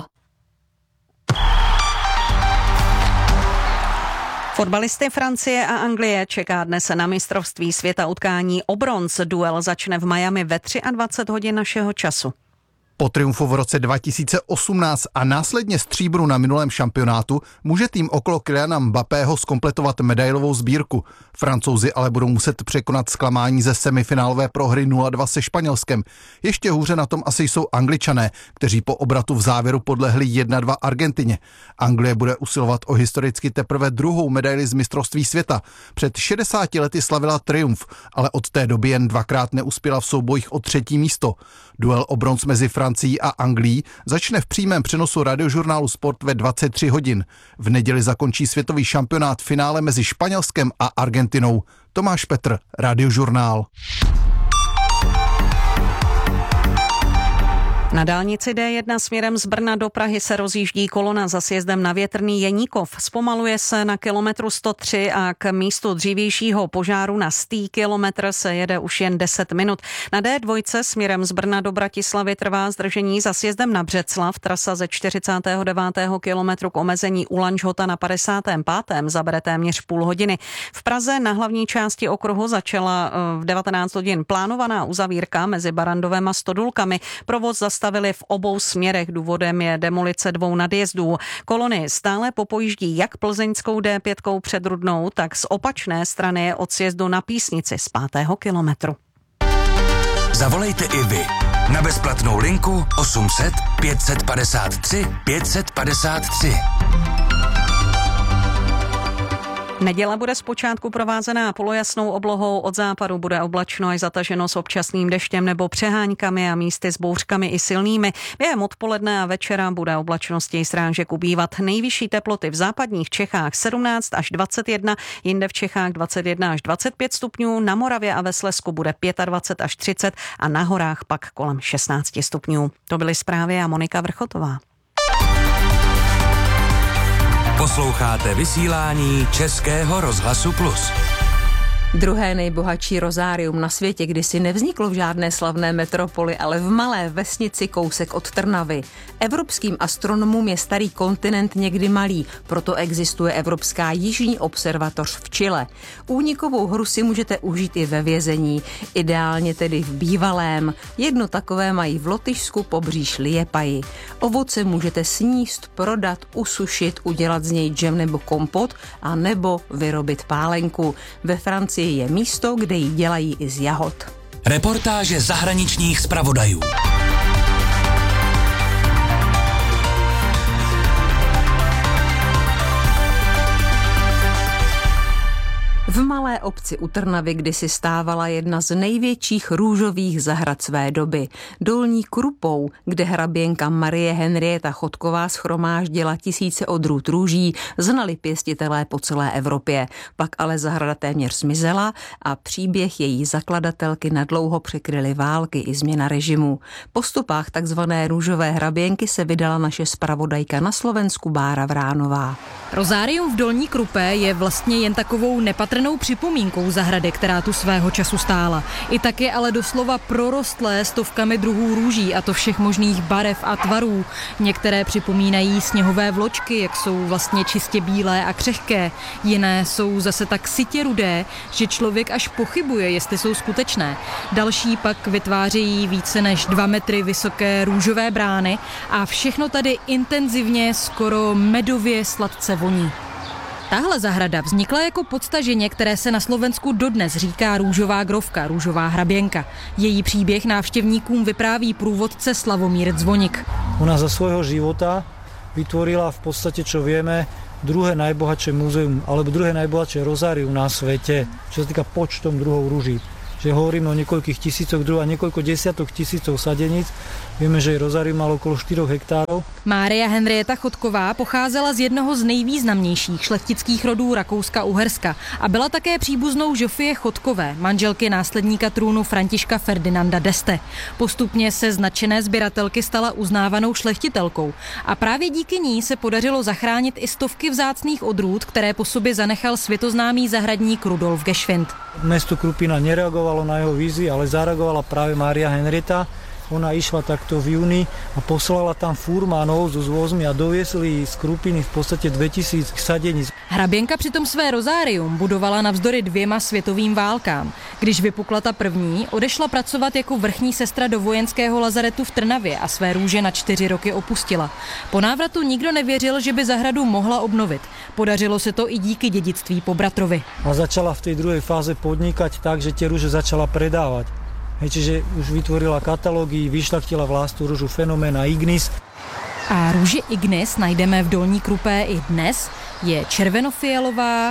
Fotbalisty Francie a Anglie čeká dnes na mistrovství světa utkání o bronz. Duel začne v Miami ve dvacet tři hodin našeho času. Po triumfu v roce dva tisíce osmnáct a následně stříbru na minulém šampionátu může tým okolo Kyliana Mbappého zkompletovat medailovou sbírku. Francouzi ale budou muset překonat zklamání ze semifinálové prohry nula dva se Španělskem. Ještě hůře na tom asi jsou Angličané, kteří po obratu v závěru podlehli jedna dva Argentině. Anglie bude usilovat o historicky teprve druhou medaili z mistrovství světa. Před šedesáti lety slavila triumf, ale od té doby jen dvakrát neuspěla v soubojích o třetí místo. Duel o bronz mezi Francií a Anglií začne v přímém přenosu Radiožurnálu Sport ve dvacet tři hodin. V neděli zakončí světový šampionát finále mezi Španělskem a Argentinou. Tomáš Petr, Radiožurnál. Na dálnici D jedna směrem z Brna do Prahy se rozjíždí kolona za sjezdem na Větrný Jeníkov. Zpomaluje se na kilometru sto tři a k místu dřívějšího požáru na stý kilometr se jede už jen deset minut. Na D dva směrem z Brna do Bratislavy trvá zdržení za sjezdem na Břeclav. Trasa ze čtyřicátého devátého kilometru k omezení u Lanžhota na padesátém pátém zabere téměř půl hodiny. V Praze na hlavní části okruhu začala v devatenáct hodin plánovaná uzavírka mezi Barandovem a Stodulkami. Provoz zastavili v obou směrech. Důvodem je demolice dvou nadjezdů. Kolony stále popojíždí jak plzeňskou D pět před Rudnou, tak z opačné strany od sjezdu na Písnici z pátého kilometru. Zavolejte i vy na bezplatnou linku osm set pět set padesát tři pět set padesát tři. Neděle bude zpočátku provázená polojasnou oblohou, od západu bude oblačno až zataženo s občasným deštěm nebo přeháňkami a místy s bouřkami i silnými. Během odpoledne a večera bude oblačnosti srážek ubývat. Nejvyšší teploty v západních Čechách sedmnáct až dvacet jedna, jinde v Čechách dvacet jedna až dvacet pět stupňů, na Moravě a ve Slezsku bude dvacet pět až třicet a na horách pak kolem šestnáct stupňů. To byly zprávy a Monika Vrchotová. Posloucháte vysílání Českého rozhlasu Plus. Druhé nejbohatší rozárium na světě kdysi nevzniklo v žádné slavné metropoli, ale v malé vesnici kousek od Trnavy. Evropským astronomům je starý kontinent někdy malý, proto existuje Evropská jižní observatoř v Chile. Únikovou hru si můžete užít i ve vězení, ideálně tedy v bývalém. Jedno takové mají v Lotyšsku pobříž Liepaji. Ovoce můžete sníst, prodat, usušit, udělat z něj džem nebo kompot a nebo vyrobit pálenku. Ve Francii je místo, kde ji dělají i z jahod. Reportáže zahraničních zpravodajů. V malé obci u Trnavy kdysi stávala jedna z největších růžových zahrad své doby. Dolní Krupou, kde hraběnka Marie Henrieta Chodková shromáždila tisíce odrůd růží, znali pěstitelé po celé Evropě. Pak ale zahrada téměř zmizela a příběh její zakladatelky nadlouho překryly války i změna režimu. Po stopách takzvané růžové hraběnky se vydala naše zpravodajka na Slovensku Bára Vránová. Rozárium v Dolní Krupé je vlastně jen takovou nepatrnou připomínkou připomínkou zahrady, která tu svého času stála. I tak je ale doslova prorostlé stovkami druhů růží, a to všech možných barev a tvarů. Některé připomínají sněhové vločky, jak jsou vlastně čistě bílé a křehké. Jiné jsou zase tak sytě rudé, že člověk až pochybuje, jestli jsou skutečné. Další pak vytvářejí více než dva metry vysoké růžové brány a všechno tady intenzivně, skoro medově sladce voní. Tahle zahrada vznikla jako podstaženě, které se na Slovensku dodnes říká růžová grovka, růžová hraběnka. Její příběh návštěvníkům vypráví průvodce Slavomír Zvonik. Ona za svojho života vytvorila v podstate, čo vieme, druhé najbohatšie múzeum, alebo druhé najbohatšie rozárium na svete, čo sa týka počtom druhov rúží. Že hovoríme o niekoľkých tisícoch druhov a niekoľko desiatok tisícov sadeníc. Vieme, že rozárium malo okolo štyroch hektárov. Mária Henrieta Chodková pocházela z jednoho z nejvýznamnějších šlechtických rodů Rakouska-Uherska a byla také příbuznou Žofie Chodkové, manželky následníka trůnu Františka Ferdinanda d'Este. Postupně se z nadšené sběratelky stala uznávanou šlechtitelkou a právě díky ní se podařilo zachránit i stovky vzácných odrůd, které po sobě zanechal světoznámý zahradník Rudolf Geschwind. Mesto Krupina nereagovalo na jeho výzvy, ale zareagovala práve Mária Henrieta. Ona išla takto v júni a poslala tam furmanov so zvozmi a doviesli z Krupiny v podstate dvetisíc sadeníc. Hraběnka přitom své rozárium budovala navzdory dvěma světovým válkám. Když vypukla ta první, odešla pracovat jako vrchní sestra do vojenského lazaretu v Trnavě a své růže na čtyři roky opustila. Po návratu nikdo nevěřil, že by zahradu mohla obnovit. Podařilo se to i díky dědictví po bratrovi. A začala v tej druhej fáze podnikať tak, že tie rúže začala predávať. Hej, čiže už vytvorila katalógy, vyšľachtila vlastnú rúžu Fenoména Ignis. A růži Ignis najdeme v Dolní Krupé i dnes. Je červenofialová, e,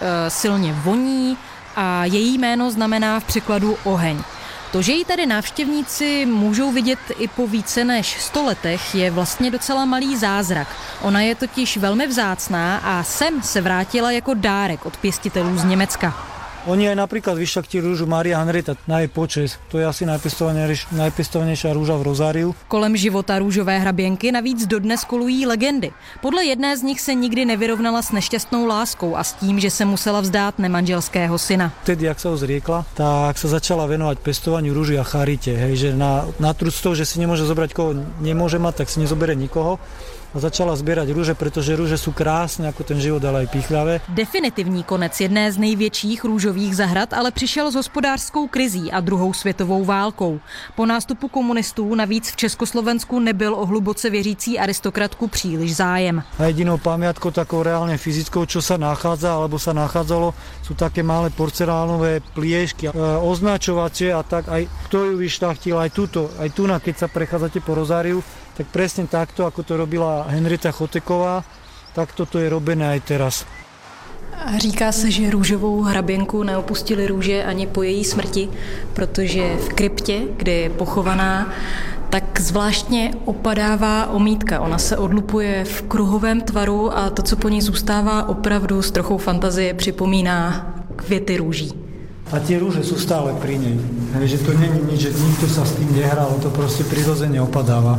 silně voní a její jméno znamená v překladu oheň. To, že ji tady návštěvníci můžou vidět i po více než sto letech, je vlastně docela malý zázrak. Ona je totiž velmi vzácná a sem se vrátila jako dárek od pěstitelů z Německa. Oni aj napríklad vyšľachtili rúžu Mária Henrieta na jej počesť. To je asi najpěstovanější růža v rozáriu. Kolem života růžové hraběnky navíc dodnes kolují legendy. Podle jedné z nich se nikdy nevyrovnala s nešťastnou láskou a s tím, že se musela vzdát nemanželského syna. Vtedy, jak sa ho zriekla, tak sa začala venovať pestovaniu rúží a charite. Hej, že na, na trud z toho, že si nemôže zobrať koho nemôže mať, tak si nezobere nikoho. A začala sbírať růže, protože růže jsou krásné, jako ten život, ale i píchlavé. Definitivní konec jedné z největších růžových zahrad ale přišel s hospodářskou krizí a druhou světovou válkou. Po nástupu komunistů navíc v Československu nebyl o hluboce věřící aristokratku příliš zájem. A jedinou pamiatkou takou reálne fyzickou, čo sa nachádza, alebo sa nachádzalo, sú také malé porcelánové pliešky, e, označovacie a tak aj kto ju vyšľachtil, aj túto, aj tu, keď sa prechádzate po rozáriu, tak presne takto, ako to robila Henrieta Choteková, tak toto je robené aj teraz. Říká se, že růžovou hraběnku neopustili růže ani po její smrti, protože v kryptě, kde je pochovaná, tak zvláštně opadává omítka. Ona se odlupuje v kruhovém tvaru a to, co po ní zůstává, opravdu s trochou fantazie připomíná květy růží. A tie rúže sú stále pri nej. Hej, že to není nič, že nikto sa s tým nehral, to proste prirodzene opadáva.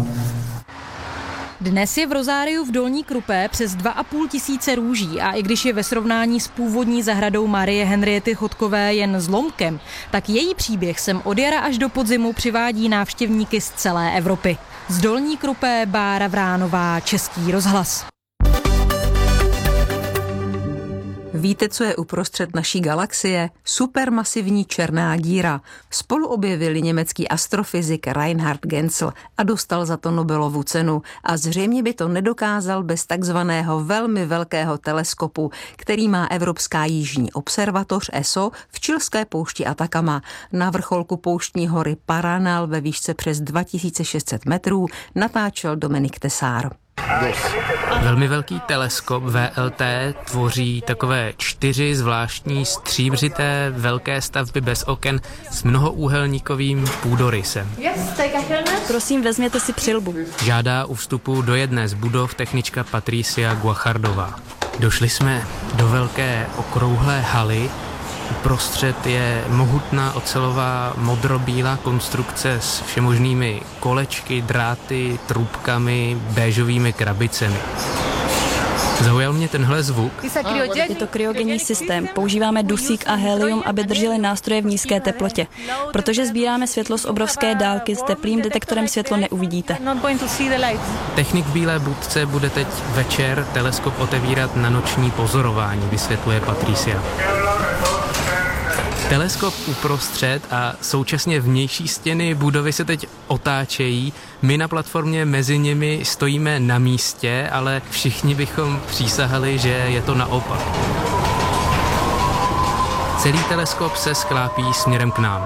Dnes je v rozáriu v Dolní Krupé přes dva a půl tisíce růží a i když je ve srovnání s původní zahradou Marie Henriety Chodkové jen zlomkem, tak její příběh sem od jara až do podzimu přivádí návštěvníky z celé Evropy. Z Dolní Krupé Bára Vránová, Český rozhlas. Víte, co je uprostřed naší galaxie? Supermasivní černá díra. Spolu objevili německý astrofyzik Reinhard Genzel a dostal za to Nobelovu cenu. A zřejmě by to nedokázal bez takzvaného velmi velkého teleskopu, který má Evropská jižní observatoř E S O v chilské poušti Atacama. Na vrcholku pouštní hory Paranal ve výšce přes dva tisíce šest set metrů natáčel Dominik Tesár. Velmi velký teleskop V L T tvoří takové čtyři zvláštní stříbřité velké stavby bez oken s mnohoúhelníkovým půdorysem. Prosím, vezměte si přilbu. Žádá u vstupu do jedné z budov technička Patricia Guachardová. Došli jsme do velké okrouhlé haly. Uprostřed je mohutná ocelová modrobílá konstrukce s všemožnými kolečky, dráty, trubkami, béžovými krabicemi. Zaujal mě tenhle zvuk. Je to kryogenní systém. Používáme dusík a helium, aby drželi nástroje v nízké teplotě. Protože sbíráme světlo z obrovské dálky, s teplým detektorem světlo neuvidíte. Technik v bílé budce bude teď večer teleskop otevírat na noční pozorování, vysvětluje Patricia. Teleskop uprostřed a současně vnější stěny budovy se teď otáčejí. My na platformě mezi nimi stojíme na místě, ale všichni bychom přísahali, že je to naopak. Celý teleskop se sklápí směrem k nám.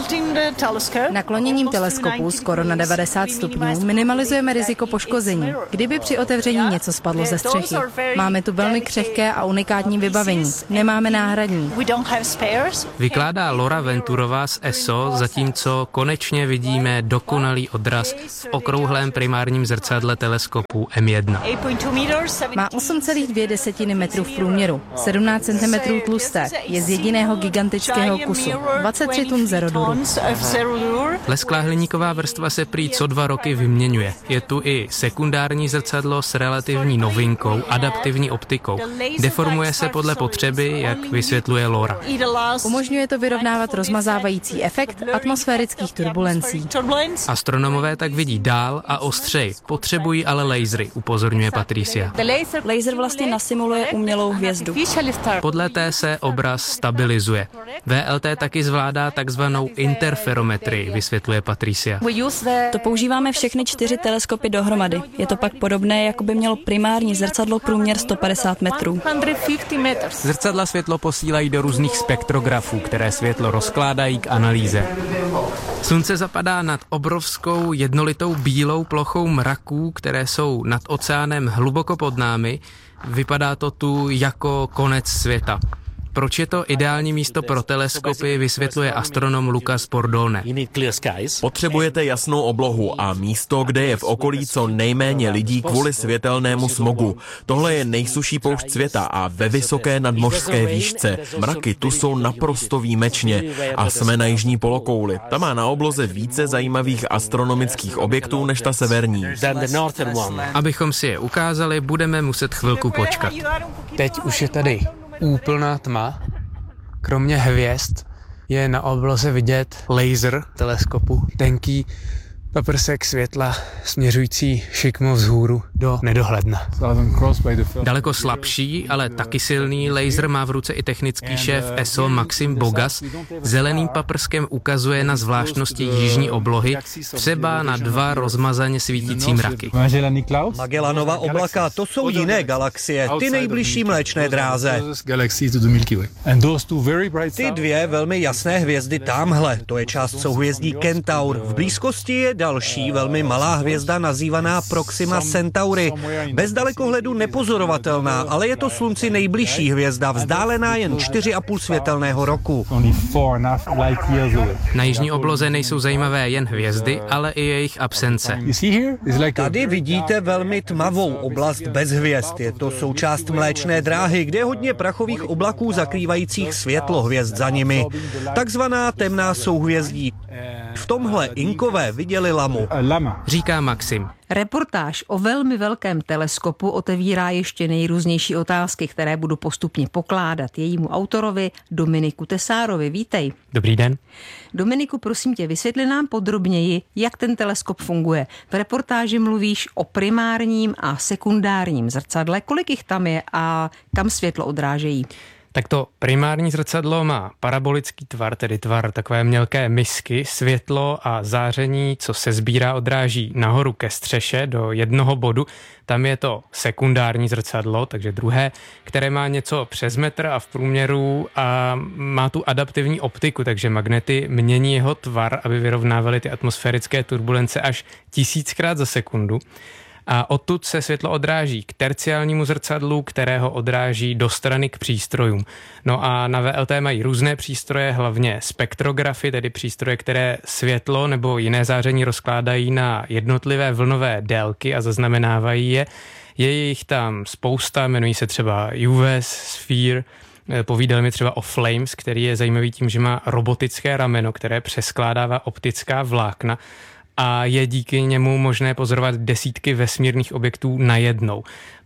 Nakloněním teleskopu skoro na devadesát stupňů minimalizujeme riziko poškození, kdyby při otevření něco spadlo ze střechy. Máme tu velmi křehké a unikátní vybavení. Nemáme náhradní. Vykládá Laura Venturová z E S O, zatímco konečně vidíme dokonalý odraz v okrouhlém primárním zrcadle teleskopu M jedna. Má osm celá dvě desetiny metru v průměru, sedmnáct centimetrů tlusté, je z jediného gigantického kusu, dvacet tři tun zeroduru. Lesklá hliníková vrstva se prý co dva roky vyměňuje. Je tu i sekundární zrcadlo s relativní novinkou, adaptivní optikou. Deformuje se podle potřeby, jak vysvětluje Laura. Umožňuje to vyrovnávat rozmazávající efekt atmosférických turbulencí. Astronomové tak vidí dál a ostřej. Potřebují ale lasery, upozorňuje Patricia. Laser vlastně nasimuluje umělou hvězdu. Podle té se obraz stabilizuje. V L T taky zvládá takzvanou interferometrii, vysvětluje Patricia. To používáme všechny čtyři teleskopy dohromady. Je to pak podobné, jako by mělo primární zrcadlo průměr sto padesát metrů. Zrcadla světlo posílají do různých spektrografů, které světlo rozkládají k analýze. Slunce zapadá nad obrovskou jednolitou bílou plochou mraků, které jsou nad oceánem hluboko pod námi. Vypadá to tu jako konec světa. Proč je to ideální místo pro teleskopy, vysvětluje astronom Lucas Bordone. Potřebujete jasnou oblohu a místo, kde je v okolí co nejméně lidí kvůli světelnému smogu. Tohle je nejsušší poušť světa a ve vysoké nadmořské výšce. Mraky tu jsou naprosto výjimečně a jsme na jižní polokouli. Ta má na obloze více zajímavých astronomických objektů než ta severní. Abychom si je ukázali, budeme muset chvilku počkat. Teď už je tady úplná tma. Kromě hvězd je na obloze vidět laser teleskopu, tenký paprsek světla směřující šikmo vzhůru do nedohledna. Daleko slabší, ale taky silný laser má v ruce i technický šéf E S O Maxim Bogas. Zeleným paprskem ukazuje na zvláštnosti jižní oblohy, třeba na dva rozmazaně svítící mraky. Magellanova oblaka, to jsou jiné galaxie, ty nejbližší Mléčné dráze. Ty dvě velmi jasné hvězdy tamhle, to je část souhvězdí Kentaur. V blízkosti je další velmi malá hvězda nazývaná Proxima Centauri. Bez dalekohledu nepozorovatelná, ale je to Slunci nejbližší hvězda, vzdálená jen čtyři a půl světelného roku. Na jižní obloze nejsou zajímavé jen hvězdy, ale i jejich absence. Tady vidíte velmi tmavou oblast bez hvězd. Je to součást Mléčné dráhy, kde je hodně prachových oblaků zakrývajících světlo hvězd za nimi. Takzvaná temná souhvězdí. V tomhle Inkové viděli lamu. Říká Maxim. Reportáž o velmi velkém teleskopu otevírá ještě nejrůznější otázky, které budu postupně pokládat jejímu autorovi Dominiku Tesárovi. Vítej. Dobrý den. Dominiku, prosím tě, vysvětli nám podrobněji, jak ten teleskop funguje. V reportáži mluvíš o primárním a sekundárním zrcadle. Kolik jich tam je a kam světlo odrážejí? Tak to primární zrcadlo má parabolický tvar, tedy tvar takové mělké misky, světlo a záření, co se sbírá, odráží nahoru ke střeše do jednoho bodu. Tam je to sekundární zrcadlo, takže druhé, které má něco přes metr a v průměru a má tu adaptivní optiku, takže magnety mění jeho tvar, aby vyrovnávaly ty atmosférické turbulence až tisíckrát za sekundu. A odtud se světlo odráží k terciálnímu zrcadlu, kterého odráží do strany k přístrojům. No a na V L T mají různé přístroje, hlavně spektrografy, tedy přístroje, které světlo nebo jiné záření rozkládají na jednotlivé vlnové délky a zaznamenávají je. Je jich tam spousta, jmenují se třeba U V S, Sphere. Povídal mi třeba o Flames, který je zajímavý tím, že má robotické rameno, které přeskládává optická vlákna, a je díky němu možné pozorovat desítky vesmírných objektů najednou.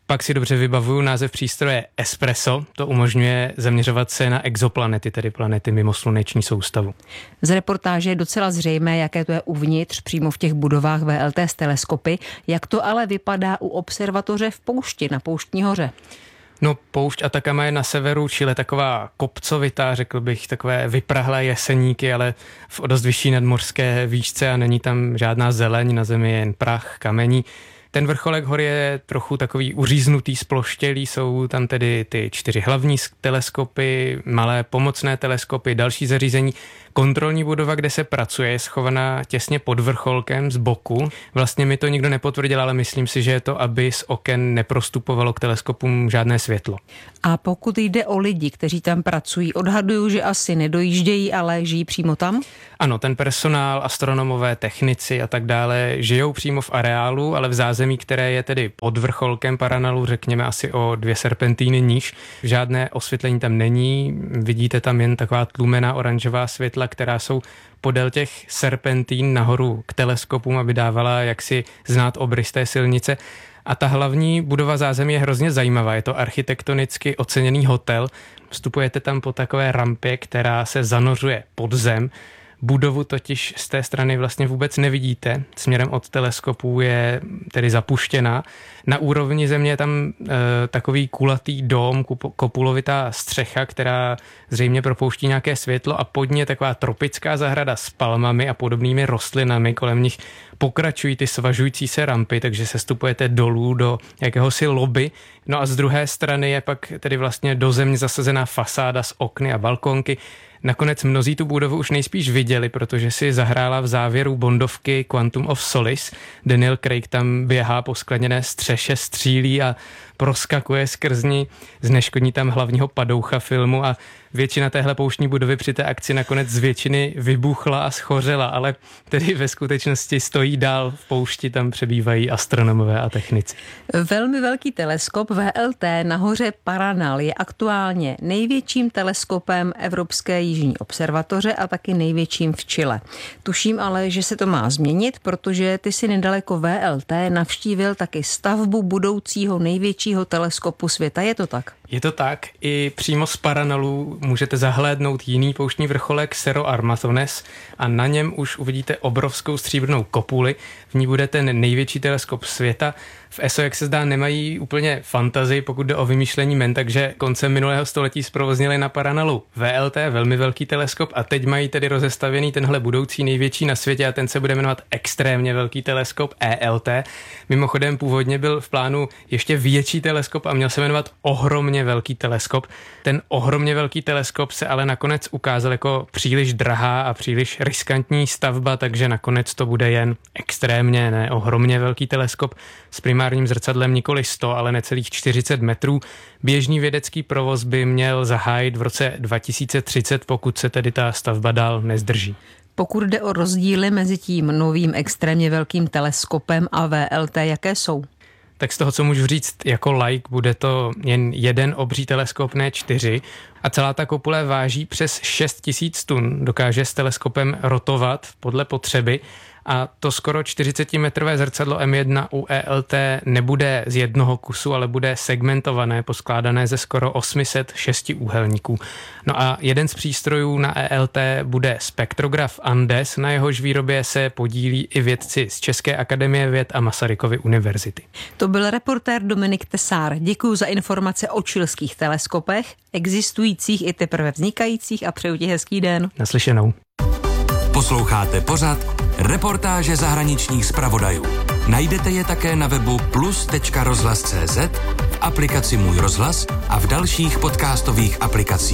Pak si dobře vybavuju název přístroje Espresso, to umožňuje zaměřovat se na exoplanety, tedy planety mimo sluneční soustavu. Z reportáže je docela zřejmé, jaké to je uvnitř, přímo v těch budovách V L T s teleskopy, jak to ale vypadá u observatoře v poušti, na Pouštní hoře. No, poušť Atacama je na severu Chile taková kopcovitá, řekl bych, takové vyprahlé jeseníky, ale v o dost vyšší nadmořské výšce a není tam žádná zeleň, na zemi je jen prach, kamení. Ten vrcholek hory je trochu takový uříznutý, sploštělý, jsou tam tedy ty čtyři hlavní teleskopy, malé pomocné teleskopy, další zařízení. Kontrolní budova, kde se pracuje, je schovaná těsně pod vrcholkem z boku. Vlastně mi to nikdo nepotvrdil, ale myslím si, že je to, aby z oken neprostupovalo k teleskopům žádné světlo. A pokud jde o lidi, kteří tam pracují, odhaduju, že asi nedojíždějí, ale žijí přímo tam? Ano, ten personál, astronomové, technici a tak dále žijou přímo v areálu, ale v zázemí, které je tedy pod vrcholkem Paranalu, řekněme asi o dvě serpentíny níž. Žádné osvětlení tam není, vidíte tam jen taková tlumená oranžová světla, která jsou podél těch serpentín nahoru k teleskopům, aby dávala jaksi znát obrys té silnice. A ta hlavní budova zázemí je hrozně zajímavá. Je to architektonicky oceněný hotel. Vstupujete tam po takové rampě, která se zanořuje pod zem. Budovu totiž z té strany vlastně vůbec nevidíte. Směrem od teleskopů je tedy zapuštěná. Na úrovni země je tam e, takový kulatý dóm, kopulovitá střecha, která zřejmě propouští nějaké světlo a pod ní je taková tropická zahrada s palmami a podobnými rostlinami. Kolem nich pokračují ty svažující se rampy, takže se stupujete dolů do jakéhosi lobby. No a z druhé strany je pak tedy vlastně do země zasazená fasáda s okny a balkonky. Nakonec mnozí tu budovu už nejspíš viděli, protože si zahrála v závěru bondovky Quantum of Solace. Daniel Craig tam běhá po skleněné střeše, střílí a proskakuje skrz ní, zneškodní tam hlavního padoucha filmu a většina téhle pouštní budovy při té akci nakonec z většiny vybuchla a schořela, ale tedy ve skutečnosti stojí dál v poušti, tam přebývají astronomové a technici. Velmi velký teleskop V L T na hoře Paranal je aktuálně největším teleskopem Evropské jižní observatoře a taky největším v Chile. Tuším ale, že se to má změnit, protože ty si nedaleko V L T navštívil taky stavbu budoucího největšího teleskopu světa. Je to tak? Je to tak. I přímo z Paranalu můžete zahlédnout jiný pouštní vrcholek Cerro Armazones a na něm už uvidíte obrovskou stříbrnou kopuli. V ní bude ten největší teleskop světa. V E S O, jak se zdá, nemají úplně fantazii, pokud jde o vymýšlení men, takže koncem minulého století zprovoznili na Paranalu V L T, velmi velký teleskop, a teď mají tedy rozestavěný tenhle budoucí největší na světě a ten se bude jmenovat extrémně velký teleskop E L T. Mimochodem původně byl v plánu ještě větší teleskop a měl se jmenovat ohromně velký teleskop. Ten ohromně velký teleskop se ale nakonec ukázal jako příliš drahá a příliš riskantní stavba, takže nakonec to bude jen extrémně, ne ohromně velký teleskop s primárním zrcadlem nikoli sto, ale necelých čtyřicet metrů. Běžný vědecký provoz by měl zahájit v roce dva tisíce třicet, pokud se tedy ta stavba dál nezdrží. Pokud jde o rozdíly mezi tím novým extrémně velkým teleskopem a V L T, jaké jsou? Tak z toho, co můžu říct jako laik, bude to jen jeden obří teleskop, ne čtyři. A celá ta kopule váží přes šest tisíc tun. Dokáže s teleskopem rotovat podle potřeby. A to skoro čtyřicetimetrové zrcadlo M jedna u E L T nebude z jednoho kusu, ale bude segmentované, poskládané ze skoro osm set šestiúhelníků. No a jeden z přístrojů na E L T bude spektrograf Andes, na jehož výrobě se podílí i vědci z České akademie věd a Masarykovy univerzity. To byl reportér Dominik Tesár. Děkuji za informace o chilských teleskopech, existujících i teprve vznikajících, a přeju ti hezký den. Naslyšenou. Posloucháte pořad Reportáže zahraničních zpravodajů. Najdete je také na webu plus tečka rozhlas tečka cé zet, v aplikaci Můj rozhlas a v dalších podcastových aplikacích.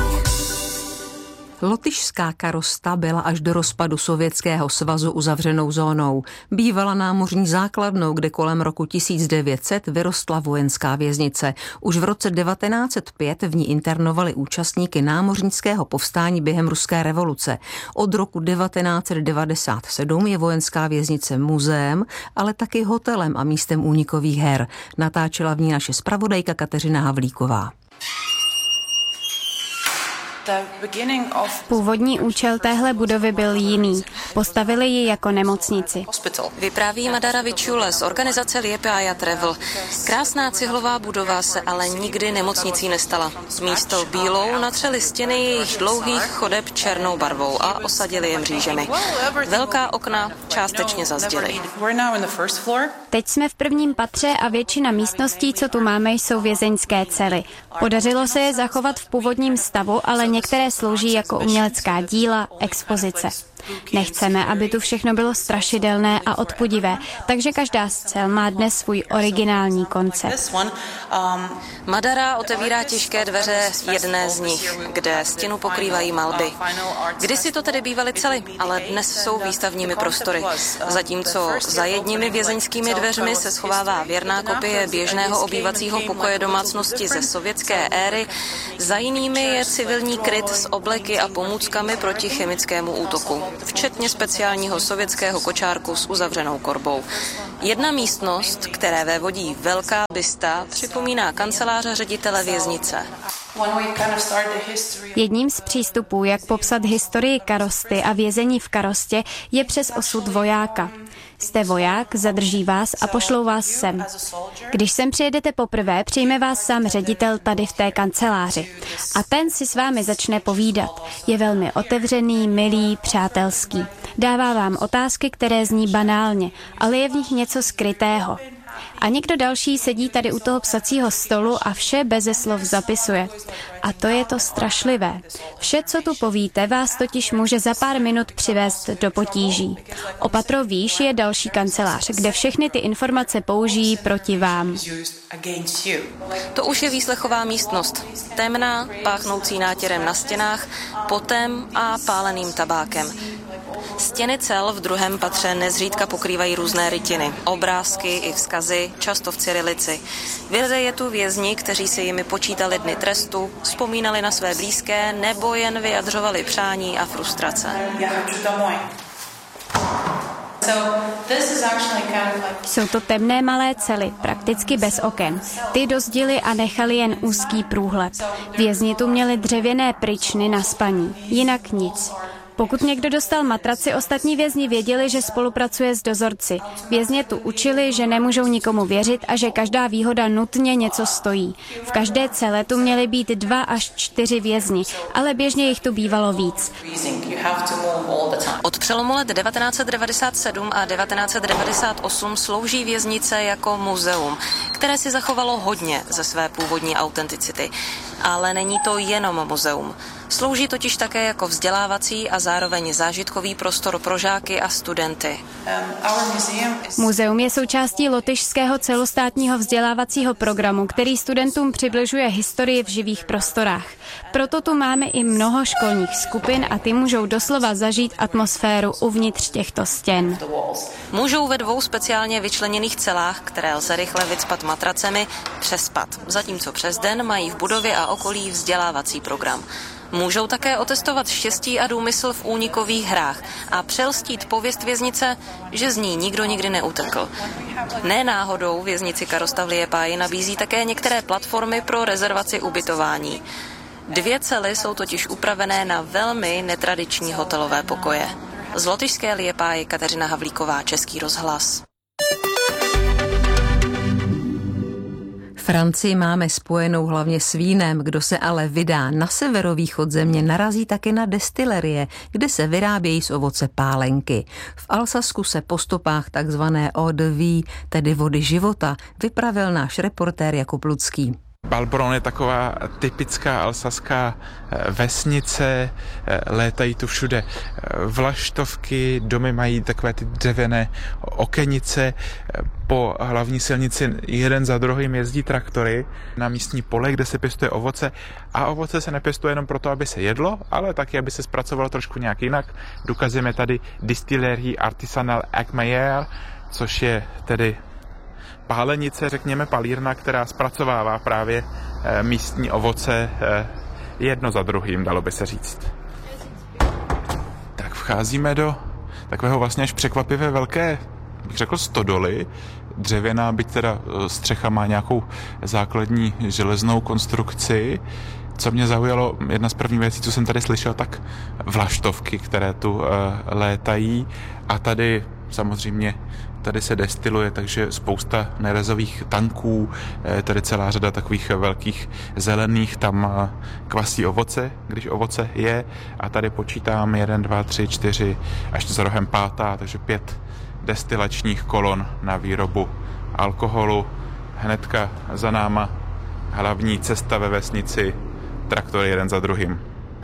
Lotyšská Karosta byla až do rozpadu Sovětského svazu uzavřenou zónou. Bývala námořní základnou, kde kolem roku tisíc devět set vyrostla vojenská věznice. Už v roce devatenáct set pět v ní internovali účastníky námořnického povstání během ruské revoluce. Od roku devatenáct set devadesát sedm je vojenská věznice muzeem, ale taky hotelem a místem únikových her. Natáčela v ní naše zpravodajka Kateřina Havlíková. Původní účel téhle budovy byl jiný. Postavili ji jako nemocnici. Vypráví Madara Vičule z organizace Liepaja Travel. Krásná cihlová budova se ale nikdy nemocnicí nestala. Místo bílou natřeli stěny jejich dlouhých chodeb černou barvou a osadili je mřížemi. Velká okna částečně zazděly. Teď jsme v prvním patře a většina místností, co tu máme, jsou vězeňské cely. Podařilo se je zachovat v původním stavu, ale některé slouží jako umělecká díla, expozice. Nechceme, aby tu všechno bylo strašidelné a odpudivé, takže každá z cel má dnes svůj originální koncept. Madara otevírá těžké dveře jedné z nich, kde stěnu pokrývají malby. Kdysi to tedy bývaly cely, ale dnes jsou výstavními prostory. Zatímco za jedními vězeňskými dveřmi se schovává věrná kopie běžného obývacího pokoje domácnosti ze sovětské éry, za jinými je civilní kryt s obleky a pomůckami proti chemickému útoku, včetně speciálního sovětského kočárku s uzavřenou korbou. Jedna místnost, které vévodí velká bysta, připomíná kanceláře ředitele věznice. Jedním z přístupů, jak popsat historii Karosty a vězení v Karostě, je přes osud vojáka. Jste voják, zadrží vás a pošlou vás sem. Když sem přijedete poprvé, přijme vás sám ředitel tady v té kanceláři. A ten si s vámi začne povídat. Je velmi otevřený, milý, přátelský. Dává vám otázky, které zní banálně, ale je v nich něco skrytého. A někdo další sedí tady u toho psacího stolu a vše beze slov zapisuje. A to je to strašlivé. Vše, co tu povíte, vás totiž může za pár minut přivést do potíží. O patro výš je další kancelář, kde všechny ty informace použijí proti vám. To už je výslechová místnost. Temná, páchnoucí nátěrem na stěnách, potem a páleným tabákem. Stěny cel v druhém patře nezřídka pokrývají různé rytiny, obrázky i vzkazy, často v cyrilici. Vězde je tu vězni, kteří si jimi počítali dny trestu, vzpomínali na své blízké nebo jen vyjadřovali přání a frustrace. Jsou to temné malé cely, prakticky bez oken. Ty dozděli a nechali jen úzký průhled. Vězni tu měli dřevěné pryčny na spaní, jinak nic. Pokud někdo dostal matraci, ostatní vězni věděli, že spolupracuje s dozorci. Vězně tu učili, že nemůžou nikomu věřit a že každá výhoda nutně něco stojí. V každé cele tu měly být dva až čtyři vězni, ale běžně jich tu bývalo víc. Od přelomu let devatenáct set devadesát sedm a devatenáct set devadesát osm slouží věznice jako muzeum, které si zachovalo hodně ze své původní autenticity. Ale není to jenom muzeum. Slouží totiž také jako vzdělávací a zároveň zážitkový prostor pro žáky a studenty. Muzeum je součástí lotyšského celostátního vzdělávacího programu, který studentům přibližuje historii v živých prostorách. Proto tu máme i mnoho školních skupin a ty můžou doslova zažít atmosféru uvnitř těchto stěn. Můžou ve dvou speciálně vyčleněných celách, které lze rychle vycpat matracemi, přespat, zatímco přes den mají v budově a okolí vzdělávací program. Můžou také otestovat štěstí a důmysl v únikových hrách a přelstít pověst věznice, že z ní nikdo nikdy neutekl. Ne náhodou věznici Karosta v Liepáji nabízí také některé platformy pro rezervaci ubytování. Dvě cely jsou totiž upravené na velmi netradiční hotelové pokoje. Z lotyšské Liepáje Kateřina Havlíková, Český rozhlas. Francii máme spojenou hlavně s vínem, kdo se ale vydá na severovýchod země, narazí taky na destilerie, kde se vyrábějí z ovoce pálenky. V Alsasku se po stopách takzvané eau de vie, tedy vody života, vypravil náš reportér Jakub Lucký. Balbron je taková typická alsaská vesnice, létají tu všude vlaštovky, domy mají takové ty dřevěné okenice, po hlavní silnici jeden za druhým jezdí traktory na místní pole, kde se pěstuje ovoce a ovoce se nepěstuje jenom proto, aby se jedlo, ale taky, aby se zpracovalo trošku nějak jinak. Důkazem je tady Distillerie Artisanale Eckmeyer, což je tedy pálenice, řekněme palírna, která zpracovává právě místní ovoce jedno za druhým, dalo by se říct. Tak vcházíme do takového vlastně až překvapivé velké, bych řekl, stodoly. Dřevěná, byť teda střecha má nějakou základní železnou konstrukci. Co mě zaujalo, jedna z prvních věcí, co jsem tady slyšel, tak vlaštovky, které tu uh, létají a tady samozřejmě tady se destiluje, takže spousta nerezových tanků, tady celá řada takových velkých zelených, tam kvasí ovoce, když ovoce je, a tady počítám jeden, dva, tři, čtyři, až za rohem pátá, takže pět destilačních kolon na výrobu alkoholu. Hnedka za náma hlavní cesta ve vesnici, traktory jeden za druhým.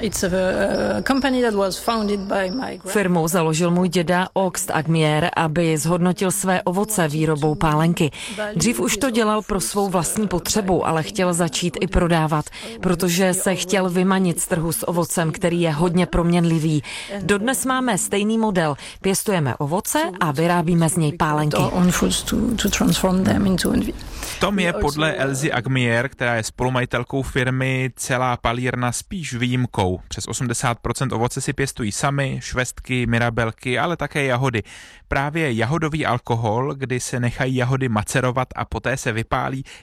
Firmu založil můj děda August Agmier, aby zhodnotil své ovoce výrobou pálenky. Dřív už to dělal pro svou vlastní potřebu, ale chtěl začít i prodávat, protože se chtěl vymanit z trhu s ovocem, který je hodně proměnlivý. Dodnes máme stejný model. Pěstujeme ovoce a vyrábíme z něj pálenky. Tom je podle Elzy Agmier, která je spolumajitelkou firmy, celá palírna spíš výjimkou. Přes osmdesát procent ovoce si pěstují sami, švestky, mirabelky, ale také jahody. Právě jahodový alkohol, kdy se nechají jahody macerovat a poté se vypálí,